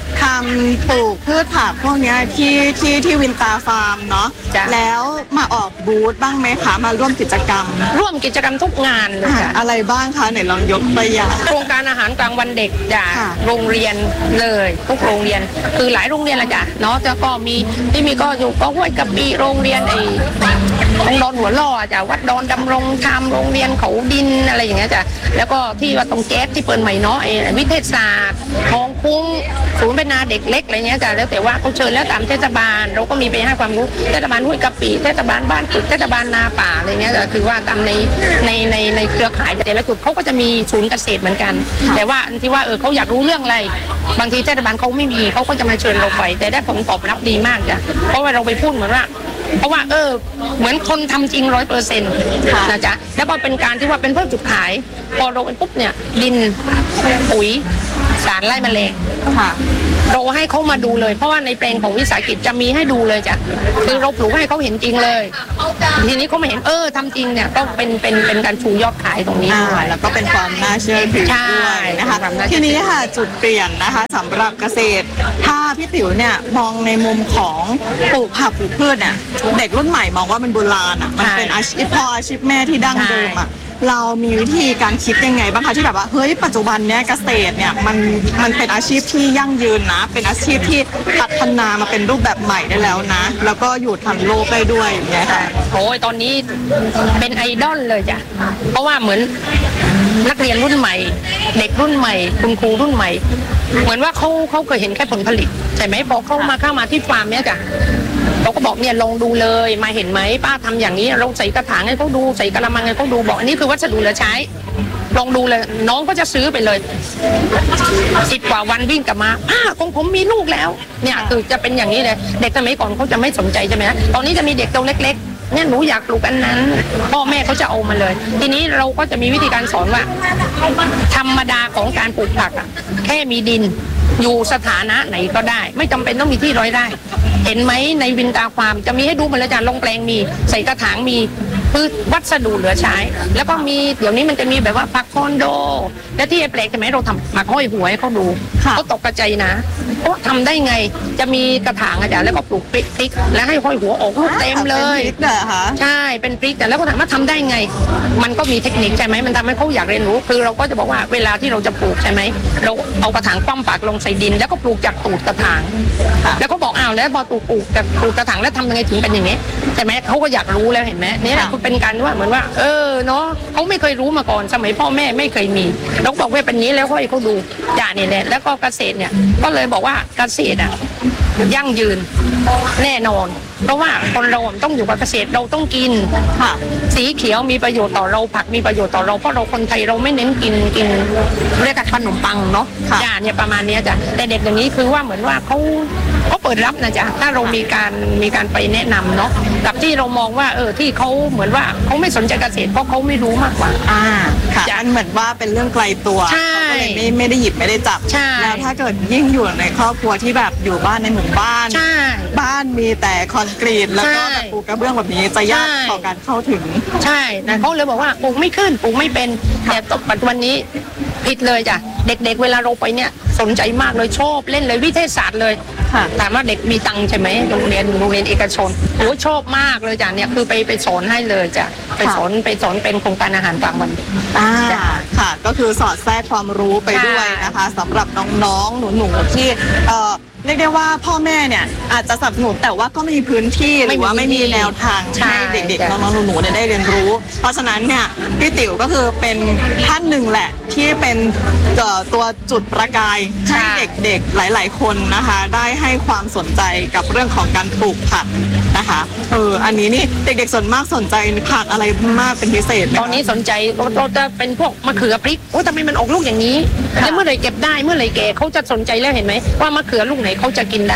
[SPEAKER 14] ทำปลูกพืชผักพวกนี้ที่ที่ที่วินตาฟาร์มเนาะแล้วมาออกบูธบ้างไหมคะมาร่วมกิจกรรม
[SPEAKER 15] ร่วมกิจกรรมทุกงานเลยค่ะ
[SPEAKER 14] อะไรบ้างคะไหนลองยกตัวอย่าง
[SPEAKER 15] โครงการอาหารกลางวันเด็กจากโรงเรียนเลยทุกโรงเรียนคือหลายโรงเรียนละจ้ะเนาะจะก็มีที่มีก็อยู่ก็ห้วยกะปิโรงเรียนไอ้ตรงดอนหัวล่อจ้ะวัดดอนดำรงธรรมโรงเรียนเขาดินอะไรอย่างเงี้ยจ้ะแล้วก็ที่ว่าตรงแก๊สที่เปิดใหม่เนาะไอ้วิทยาศาสตร์ทองคุ้งศูนย์พัฒนาเด็กเล็กอะไรเงี้ยจ้ะแล้วแต่ว่าเขาเชิญแล้วตามเทศบาลเราก็มีไปให้ความรู้เทศบาลห้วยกะปิเทศบาลบ้านตึกเทศบาลนาป่าอะไรเงี้ยจ้ะคือว่าตามในในในในเครือข่ายแต่ละจุดเขาก็จะมีศูนย์เกษตรเหมือนกันแต่ว่าที่ว่าเออเขาอยากรู้เรื่องอะไรบางทีเทศบาลเขาไม่มีเขาก็จะมาเชิญเราไปแต่ได้ผลตอบรับดีมากจ้ะเพราะว่าเราไปพูดเหมือนว่าเพราะว่าเออเหมือนคนทำจริงร้อยเปอร์เซ็นต์นะจ๊ะแล้วก็เป็นการที่ว่าเป็นเพื่อจุดขายพอเราไปปุ๊บเนี่ยดินปุ๋ยสารไล่แมลงค่ะเราให้เขามาดูเลยเพราะว่าในแปลงของวิสาหกิจจะมีให้ดูเลยจ้ะคือเราปลูกให้เขาเห็นจริงเลยทีนี้เขาไม่เห็นเออทำจริงเนี่ยก็เป็นเป็นเป็นการชูยอดขายตรงนี้ด้วย
[SPEAKER 14] แล้วก็เป็นความน่าเชื่อถือด้วยนะคะทีนี้ค่ะจุดเปลี่ยนนะคะสำหรับเกษตรถ้าพี่ติ๋วเนี่ยมองในมุมของปลูกผักปลูกพืชเนี่ยเด็กรุ่นใหม่มองว่ามันโบราณอ่ะมันเป็นอาชีพพ่ออาชีพแม่ที่ดั้งเดิมอ่ะเรามีวิธีการคิดยังไงบ้างคะที่แบบว่าเฮ้ยปัจจุบันเนี้ยเกษตรเนี่ยมันมันเป็นอาชีพที่ยั่งยืนนะเป็นอาชีพที่พัฒนามาเป็นรูปแบบใหม่ได้แล้วนะแล้วก็อยู่ทันโลกได้ด้วยอย่างเงี้ยค่ะ
[SPEAKER 15] โอ้ยตอนนี้เป็นไอดอลเลยจ้ะเพราะว่าเหมือนนักเรียนรุ่นใหม่เด็กรุ่นใหม่คุณครูรุ่นใหม่เหมือนว่าเขาเขาเคยเห็นแค่ผลผลิตใช่ไหมพอเข้ามาเข้ามาที่ฟาร์มเนี้ยจ้ะเราก็บอกเนี่ยลองดูเลยมาเห็นไหมป้าทำอย่างนี้เราใส่กระถางให้เขาดูใส่กระมังให้เขาดูบอกอันนี้คือวัสดุเหลือใช้ลองดูเลยน้องก็จะซื้อไปเลยสิบกว่าวันวิ่งกลับมาป้าของผมมีลูกแล้วเนี่ยคือจะเป็นอย่างนี้เลยเด็กสมัยก่อนเขาจะไม่สนใจใช่ไหมตอนนี้จะมีเด็กตัวเล็กๆเนี่ยหนูอยากปลูกอันนั้นพ่อแม่เขาจะเอามาเลยทีนี้เราก็จะมีวิธีการสอนว่าธรรมดาของการปลูกผักอ่ะแค่มีดินอยู่สถานะไหนก็ได้ไม่จำเป็นต้องมีที่ร้อยได้เห็นไหมในวินตาฟาร์มจะมีให้ดูหมดเลยจ้ะลงแปลงมีใส่กระถางมีพืชวัสดุเหลือใช้แล้วก็มีเดี๋ยวนี้มันจะมีแบบว่าผักคอนโดและที่แปลกใช่ไหมเราทำผักห้อยหัวให้เขาดูเขาตกกระใจนะเพราะทำได้ไงจะมีกระถางอาจารย์แล้วก็ปลูกพริกแล้วให้ห้อยหัวออกลูกเต็มเลยใช่เป็นพริกแต่แล้วก็ถามว่าทำได้ไงมันก็มีเทคนิคใช่ไหมมันทำให้เขาอยากเรียนรู้คือเราก็จะบอกว่าเวลาที่เราจะปลูกใช่ไหมเราเอากระถางคว่ำปากลงใส่ดินแล้วก็ปลูกจากตูดกระถางแล้วก็บอกอ้าวแล้วพอปลูกปลูกจากตูดกระถางแล้วทำยังไงถึงเป็นอย่างนี้ใช่ไหมเขาก็อยากรู้แล้วเห็นไหมนี่แหละเป็นการว่าเหมือนว่าเออเนาะเขาไม่เคยรู้มาก่อนสมัยพ่อแม่ไม่เคยมีเราบอกว่าเป็นนี้แล้วให้เขาดูจ่าเนี่ยแหละแล้วก็เกษตรเนี่ยก็เลยบอกว่าเกษตรอ่ะยั่งยืนแน่นอนเพราะว่าคนเราต้องอยู่กับเกษตรเราต้องกินค่ะสีเขียวมีประโยชน์ต่อเราผักมีประโยชน์ต่อเราเพราะเราคนไทยเราไม่เน้นกินกินเรียกกันขนมปังเนาะจ่าเนี่ยประมาณนี้จ้ะแต่เด็กอย่างนี้คือว่าเหมือนว่าเขาเขาเปิดรับนะจ๊ะถ้าเรามีการมีการไปแนะนำเนาะกับที่เรามองว่าเออที่เขาเหมือนว่าเขาไม่สนใจเกษตรเพราะเขาไม่รู้มากกว่า
[SPEAKER 14] อ่าค่ะมันเหมือนว่าเป็นเรื่องไกลตัวเขาก็เลยไม่ไม่ได้หยิบไม่ได้จับแล้วถ้าเกิดยิ่งอยู่ในครอบครัวที่แบบอยู่บ้านในหมู่บ้านบ้านมีแต่คอนกรีตแล้วก็แบบปูกระเบื้องแบบนี้จะยากต่อการเข้าถึง
[SPEAKER 15] ใช่แต่เขาเลยบอกว่าปลูกไม่ขึ้นปลูกไม่เป็นแต่ปัจจุบันนี้ผิดเลยจ้ะเด็กๆเวลาเราไปเนี่ยสนใจมากเลยชอบเล่นเลยวิทยาศาสตร์เลยถามว่าเด็กมีตังค์ใช่ไหมโรงเรียนโรงเรียนเอกชนโอ้ชอบมากเลยจ้ะเนี่ยคือไปไปสอนให้เลยจ้ะไปสอนไปสอนเป็นโครงการอาหารกลางวัน
[SPEAKER 14] อ่าค่ะก็คือสอดแทรกความรู้ไปด้วยนะคะสำหรับน้องๆหนูๆที่เอ่อเรียกได้ว่าพ่อแม่เนี่ยอาจจะสนับสนุนแต่ว่าก็ไม่มีพื้นที่หรือว่าไม่มีแนวทางให้เด็กๆน้องๆหนูๆได้เรียนรู้เพราะฉะนั้นเนี่ยพี่ติ๋วก็คือเป็นท่านหนึ่งแหละที่เป็นตัวจุดประกายให้เด็กๆหลายๆคนนะคะได้ให้ความสนใจกับเรื่องของการปลูกผักนะคะเอออันนี้นี่เด็กๆส่วนมากสนใจผักอะไรมากเป็นพิเศษ
[SPEAKER 15] ตอนนี้สนใจเราจะเป็นพวกมะเขือพริกโอ้ทำไมมันออกลูกอย่างนี้แล้วเมื่อไหร่เก็บได้เมื่อไหร่แก่เขาจะสนใจแล้วเห็นไหมว่ามะเขือลูกไหนเขาจะกินได้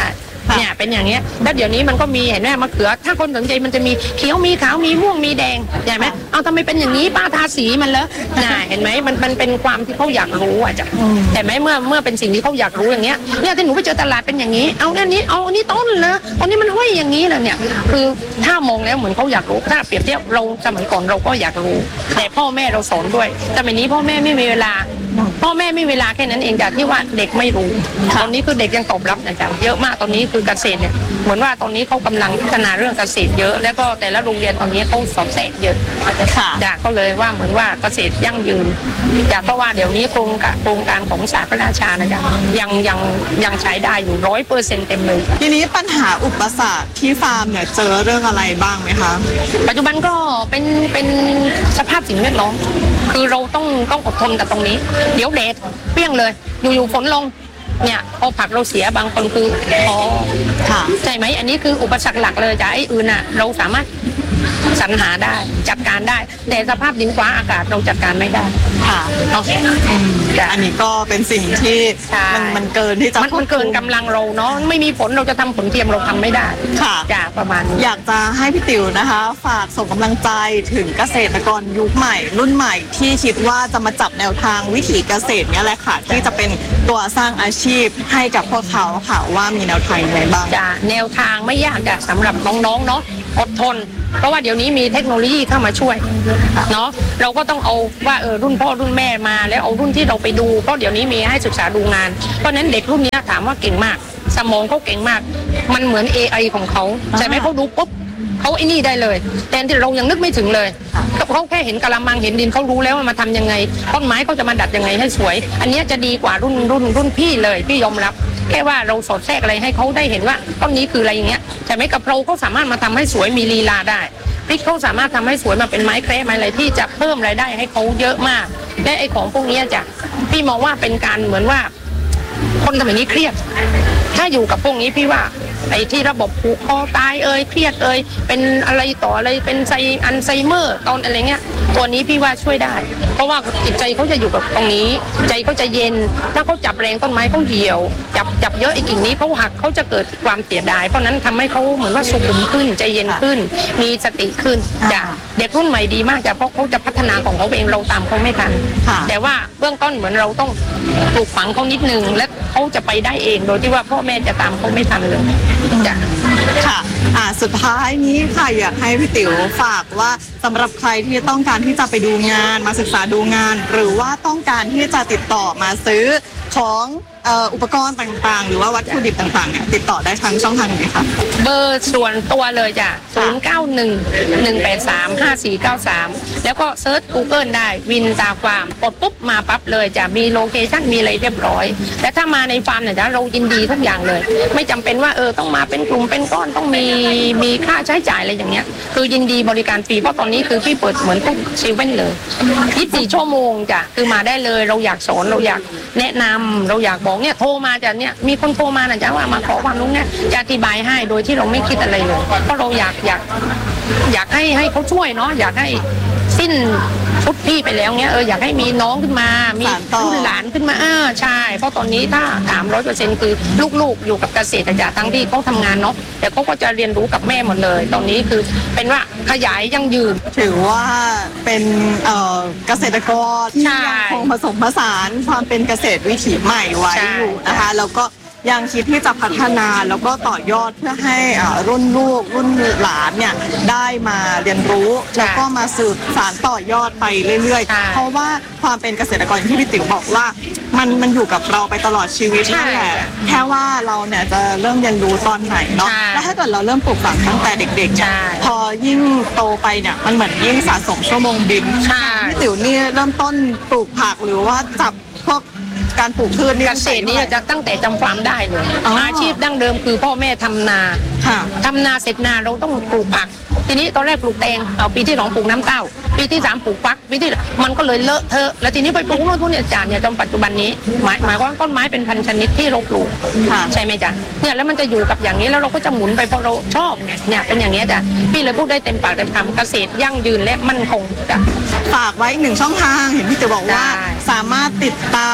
[SPEAKER 15] เนี่ยเป็นอย่างเงี้ยแล้วเดี๋ยวนี้มันก็มีเห็นไหมมะเขือถ้าคนสนใจมันจะมีเขียวมีขาวมีม่วงมีแดงใช่ไหมเอาทำไมเป็นอย่างนี้ป้าทาสีมันแล้วน่ะเห็นไหมมันมันเป็นความที่เขาอยากรู้อ่ะจ้ะแต่ไหมเมื่อเมื่อเป็นสิ่งที่เขาอยากรู้อย่างเงี้ยเนี่ยที่หนูไปเจอตลาดเป็นอย่างนี้เอาอันนี้เอาอันนี้ต้นเลยอันนี้มันห้อยอย่างนี้เลยเนี่ยคือถ้ามองแล้วเหมือนเขาอยากรู้ถ้าเปรียบเทียบเราสมัยก่อนเราก็อยากรู้แต่พ่อแม่เราสอนด้วยแต่สมัยนี้พ่อแม่ไม่มีเวลาพ่อแม่ไม่มีเวลาแค่นั้นเองจ้ะที่ว่าเด็กไม่รู้ตอนนี้คือเด็กยังตอบรับนะจ๊ะเยอะมากตอนนี้คือเกษตรเนี่ยเหมือนว่าตอนนี้เขากำลังพัฒนาเรื่องเกษตรเยอะแล้วก็แต่ละโรงเรียนตอนนี้เขาสอบแทรกเยอะจ้ะก็เลยว่าเหมือนว่าเกษตรยั่งยืนจ้ะเพราะว่าเดี๋ยวนี้โครงการโครงการของศาสตร์พระราชานะจ๊ะยังยังยังใช้ได้อยู่ร้อยเปอร์เซ็นต์เต็มเลย
[SPEAKER 14] ทีนี้ปัญหาอุปสรรคที่ฟาร์มเนี่ยเจอเรื่องอะไรบ้างไหมคะ
[SPEAKER 15] ปัจจุบันก็เป็นเป็นสภาพสิ่งแวดล้อมคือเราต้องต้องอดทนกับตรงนี้เดี๋ยวแดดเปรี้ยงเลยอยู่ๆฝนลงเนี่ยพอผักเราเสียบางคนคืออ๋อใช่ไหมอันนี้คืออุปสรรคหลักเลยจ้ะไอ้อื่นอ่ะเราสามารถสรรหาได้จัดการได้แต่สภาพดินฟ้าอากาศเราจัดการไม่ได้
[SPEAKER 14] ค่ะโอเคอันนี้ก็เป็นสิ่งที่มันมันเกินที่จะ
[SPEAKER 15] มันเกินกำลังเราเนาะไม่มีฝนเราจะทำผลเทียมเราทำไม่ได้
[SPEAKER 14] ค่ะ
[SPEAKER 15] จ้ะประมาณ
[SPEAKER 14] อยากจะให้พี่ติ๋วนะคะฝากส่งกำลังใจถึงเกษตรกรยุคใหม่รุ่นใหม่ที่คิดว่าจะมาจับแนวทางวิถีเกษตรเนี่ยแหละค่ะที่จะเป็นตัวสร้างอาชีพให้กับพวกเขาค่ะว่ามีแนวทางอะไรบ้าง
[SPEAKER 15] จ้ะแนวทางไม่ยากจ้ะสำหรับน้องๆเนาะอดทนเพราะว่าเดี๋ยวนี้มีเทคโนโลยีเข้ามาช่วยเนาะเราก็ต้องเอาว่าเออรุ่นพ่อรุ่นแม่มาแล้วเอารุ่นที่เราไปดูเพราะเดี๋ยวนี้มีให้ศึกษาดูงานเพราะนั้นเด็กรุ่นนี้ถามว่าเก่งมากสมองเขาเก่งมากมันเหมือน เอ ไอ ของเขาใช่ไหมเขาดูปุ๊บเขาไอ้นี่ได้เลยแต่ที่เรายังนึกไม่ถึงเลยเขาแค่เห็นกะละมังเห็นดินเขารู้แล้วว่ามาทำยังไงต้นไม้เขาจะมาดัดยังไงให้สวยอันนี้จะดีกว่ารุ่นรุ่นรุ่นพี่เลยพี่ยอมรับแค่ว่าเราสอดแทรกอะไรให้เขาได้เห็นว่าต้นนี้คืออะไรอย่างเงี้ยใช่ไหมกับเราเขาสามารถมาทำให้สวยมีลีลาได้พริกเขาสามารถทำให้สวยมาเป็นไม้แคร่ไม้อะไรที่จะเพิ่มรายได้ให้เขาเยอะมากและไอ้ของพวกนี้จ้ะพี่มองว่าเป็นการเหมือนว่าคนสมัยนี้เครียดถ้าอยู่กับพวกนี้พี่ว่าไอ้ที่ระบบผูกคอตายเอ่ยเครียดเอ่ยเป็นอะไรต่ออะไรเป็นไซอัลไซเมอร์ตอนอะไรเงี้ยตัวนี้พี่ว่าช่วยได้เพราะว่าจิตใจเขาจะอยู่กับตรงนี้ใจเขาจะเย็นถ้าเขาจับแรงต้นไม้เขาเหี่ยวจับจับเยอะไอ้กิ่งนี้เขาหักเขาจะเกิดความเสียดายเพราะนั้นทำให้เขาเหมือนว่าสุขุมขึ้นใจเย็นขึ้นมีสติขึ้นจ้ะเด็กรุ่นใหม่ดีมากจ้ะเพราะเขาจะพัฒนาของเขาเองเราตามเขาไม่ทันแต่ว่าเบื้องต้นเหมือนเราต้องปลูกฝังเขานิดนึงและเขาจะไปได้เองโดยที่ว่าพ่อแม่จะตามเขาไม่ทันเลยจ้ะ
[SPEAKER 14] ค่ะอ่าสุดท้ายนี้ค่ะอยากให้พี่ติ๋วฝากว่าสำหรับใครที่ต้องการที่จะไปดูงานมาศึกษาดูงานหรือว่าต้องการที่จะติดต่อมาซื้อของอุปกรณ์ต่างๆหรือว่าวัตถุดิบต่างๆเนี่ยติดต่อได้ทางช่องทางไหนคะ
[SPEAKER 15] เบอร์ส่วนตัวเลยจ้ะศูนย์ เก้า หนึ่ง หนึ่ง แปด สาม ห้า สี่ เก้า สามแล้วก็เซิร์ช Google ได้วินตาฟาร์มกดปุ๊บมาปั๊บเลยจ้ะมีโลเคชั่นมีอะไรเรียบร้อยแต่ถ้ามาในฟาร์มเนี่ยจ้ะเรายินดีทุกอย่างเลยไม่จำเป็นว่าเออต้องมาเป็นกลุ่มเป็นก้อนต้องมีมีค่าใช้จ่ายอะไรอย่างเงี้ยคือยินดีบริการฟรีเพราะตอนนี้คือพี่เปิดเหมือนทุกเซเว่นเลยยี่สิบสี่ชั่วโมงจ้ะคือมาได้เลยเราอยากสอนเราอยากแนะนำเราอยากบอกเนี่ยโทรมาจ้ะเนี่ยมีคนโทรมานะจ๊ะว่ามาขอความรู้เนี่ยจะอธิบายให้โดยที่เราไม่คิดอะไรเลยเพราะเราอยากอยากอยากให้ให้เขาช่วยเนาะอยากให้สิ้นชุดพี่ไปแล้วเนี้ยเอออยากให้มีน้องขึ้นมามีรุ่นหลานขึ้นมาอ่าใช่เพราะตอนนี้ถ้าถามร้อยเปอร์เซ็นต์คือลูกๆอยู่กับเกษตรจ้ะทั้งที่เขาทำงานเนาะแต่เขาก็จะเรียนรู้กับแม่หมดเลยตอนนี้คือเป็นว่าขยายยั่งยืน
[SPEAKER 14] ถือว่าเป็นเกษตรกรที่ยังคงผสมผสานความเป็นเกษตรวิถีใหม่ไว้อยู่นะคะแล้วก็ยังคิดที่จะพัฒนาแล้วก็ต่อยอดเพื่อให้รุ่นลูกรุ่นหลานเนี่ยได้มาเรียนรู้แล้วก็มาสืบสานต่อยอดไปเรื่อยๆเพราะว่าความเป็นเกษตรกรที่พี่ติ๋วบอกว่ามันมันอยู่กับเราไปตลอดชีวิตนั่นแหละแค่ว่าเราเนี่ยจะเริ่มเรียนรู้ตอนไหนเนาะแล้วถ้าเกิดเราเริ่มปลูกฝังตั้งแต่เด็กๆเนี่ยพอยิ่งโตไปเนี่ยมันเหมือนยิ่งสะสมชั่วโมงบินพี่ติ๋วนี่เริ่มต้นปลูกผักหรือว่าจับพวกการปลูกพืช
[SPEAKER 15] เกษตรนี่จะตั้งแต่จำความได้เลยอาชีพดั้งเดิมคือพ่อแม่ทำนาทำนาเสร็จนาเราต้องปลูกผักทีนี้ตอนแรกปลูกแตงเอาปีที่สองปลูกน้ำเต้าปีที่สามปลูกฟักปีที่มันก็เลยเลอะเทอะแล้วทีนี้ไปปลูกโน่นทุนเนี่ยจานเนี่ยจนปัจจุบันนี้หมายหมายว่าต้นไม้เป็นพันชนิดที่เราปลูกใช่ไหมจ๊ะเนี่ยแล้วมันจะอยู่กับอย่างนี้แล้วเราก็จะหมุนไปเพราะเราชอบเนี่ยเป็นอย่างนี้จ้ะพี่เลยพูดได้เต็มปากเต็มคำเกษตรยั่งยืนและมั่นคงจ้ะ
[SPEAKER 14] ฝากไว้หนึ่งช่องทางเห็นพี่ติ๋วบอกว่าสามารถติดตามได้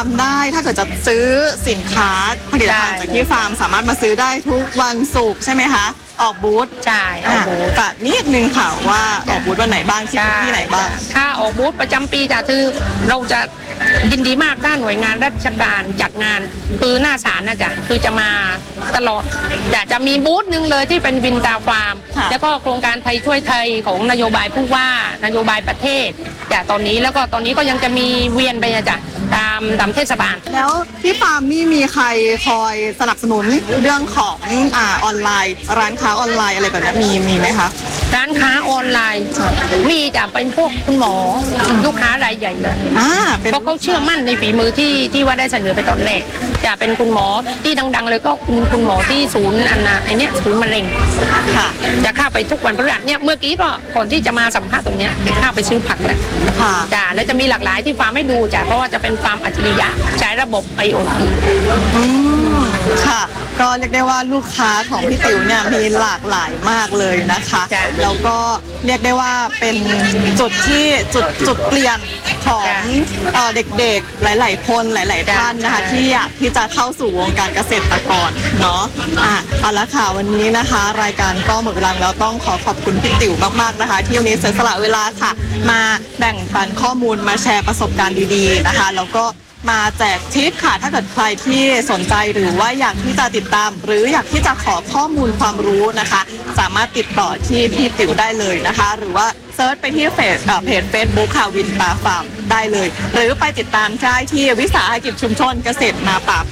[SPEAKER 14] ถ้าเกิดจะซื้อสินค้าผลิตภัณฑ์จากที่ฟาร์มสามารถมาซื้อได้ทุกวันศุกร์ใช่ไหมคะออกบูธ
[SPEAKER 15] ใช่ออกบูธ
[SPEAKER 14] แต่นิดนึงค่ะว่าออกบูธวันไหนบ้างที่ที่ไหนบ้าง
[SPEAKER 15] ถ้าออกบูธประจำปีจะคือเราจะยินดีมากด้านหน่วยงานราชการจัดงานคือหน้าศาลนะจ๊ะคือจะมาตลอดอยากจะมีบูธหนึ่งเลยที่เป็นวินตาฟาร์มแล้วก็โครงการไทยช่วยไทยของนโยบายผู้ว่านโยบายประเทศจากตอนนี้แล้วก็ตอนนี้ก็ยังจะมีเวียนไปนะจ๊ะตามตามเทศบาล
[SPEAKER 14] แล้วที่ฟาร์มนี่มีใครคอยสนับสนุนเรื่องของอ่าออนไลน์ร้านค้าออนไลน์อะไรแบบนี้มีมีไหมคะ
[SPEAKER 15] ร้านค้าออนไลน์มีจะเป็นพวกคุณหมอลูกค้ารายใหญ่เลยเพราะเขาเชื่อมั่นในฝีมือที่ที่ว่าได้เสนอไปตอนแรกจะเป็นคุณหมอที่ดังๆเลยก็คุณคุณหมอที่ศูนย์อันน่ะไอเนี้ยศูนย์มะเร็งค่ะจะเข้าไปทุกวันพฤหัสเนี่ยเมื่อกี้ก็ก่อนที่จะมาสัมภาษณ์ตรงเนี้ยเข้าไปซื้อผักแหละค่ะจ้ะแล้วจะมีหลากหลายที่ฟาร์มให้ดูจ้ะเพราะว่าจะเป็นฟาร์มอัจฉริยะใช้ระบบ ไอ โอ ที
[SPEAKER 14] อืมค่ะก็เรียกได้ว่าลูกค้าของพี่ติ๋วเนี่ยมีหลากหลายมากเลยนะคะแล้วก็เรียกได้ว่าเป็นจุดที่จุดจุดเปลี่ยนของเอ่อเด็กๆหลายๆคนหลายๆท่านนะคะที่อยากที่จะเข้าสู่วงการเกษตรกรเนาะอ่ะเอาละค่ะวันนี้นะคะรายการก็หมดเวลาแล้วต้องขอขอบคุณพี่ติ๋วมากๆนะคะที่วันนี้เสียสละเวลาค่ะมาแบ่งปันข้อมูลมาแชร์ประสบการณ์ดีๆนะคะแล้วก็มาแจกทิปค่ะถ้าเกิดใครที่สนใจหรือว่าอยากที่จะติดตามหรืออยากที่จะขอข้อมูลความรู้นะคะสามารถติดต่อที่พี่ติ๋วได้เลยนะคะหรือว่าเซิร์ชไปที่เพจเพจเฟซบุ๊กค่ะวินตาฟาร์มได้เลยหรือไปติดตามได้ที่วิสาหกิจชุมชนเกษตรนาป่า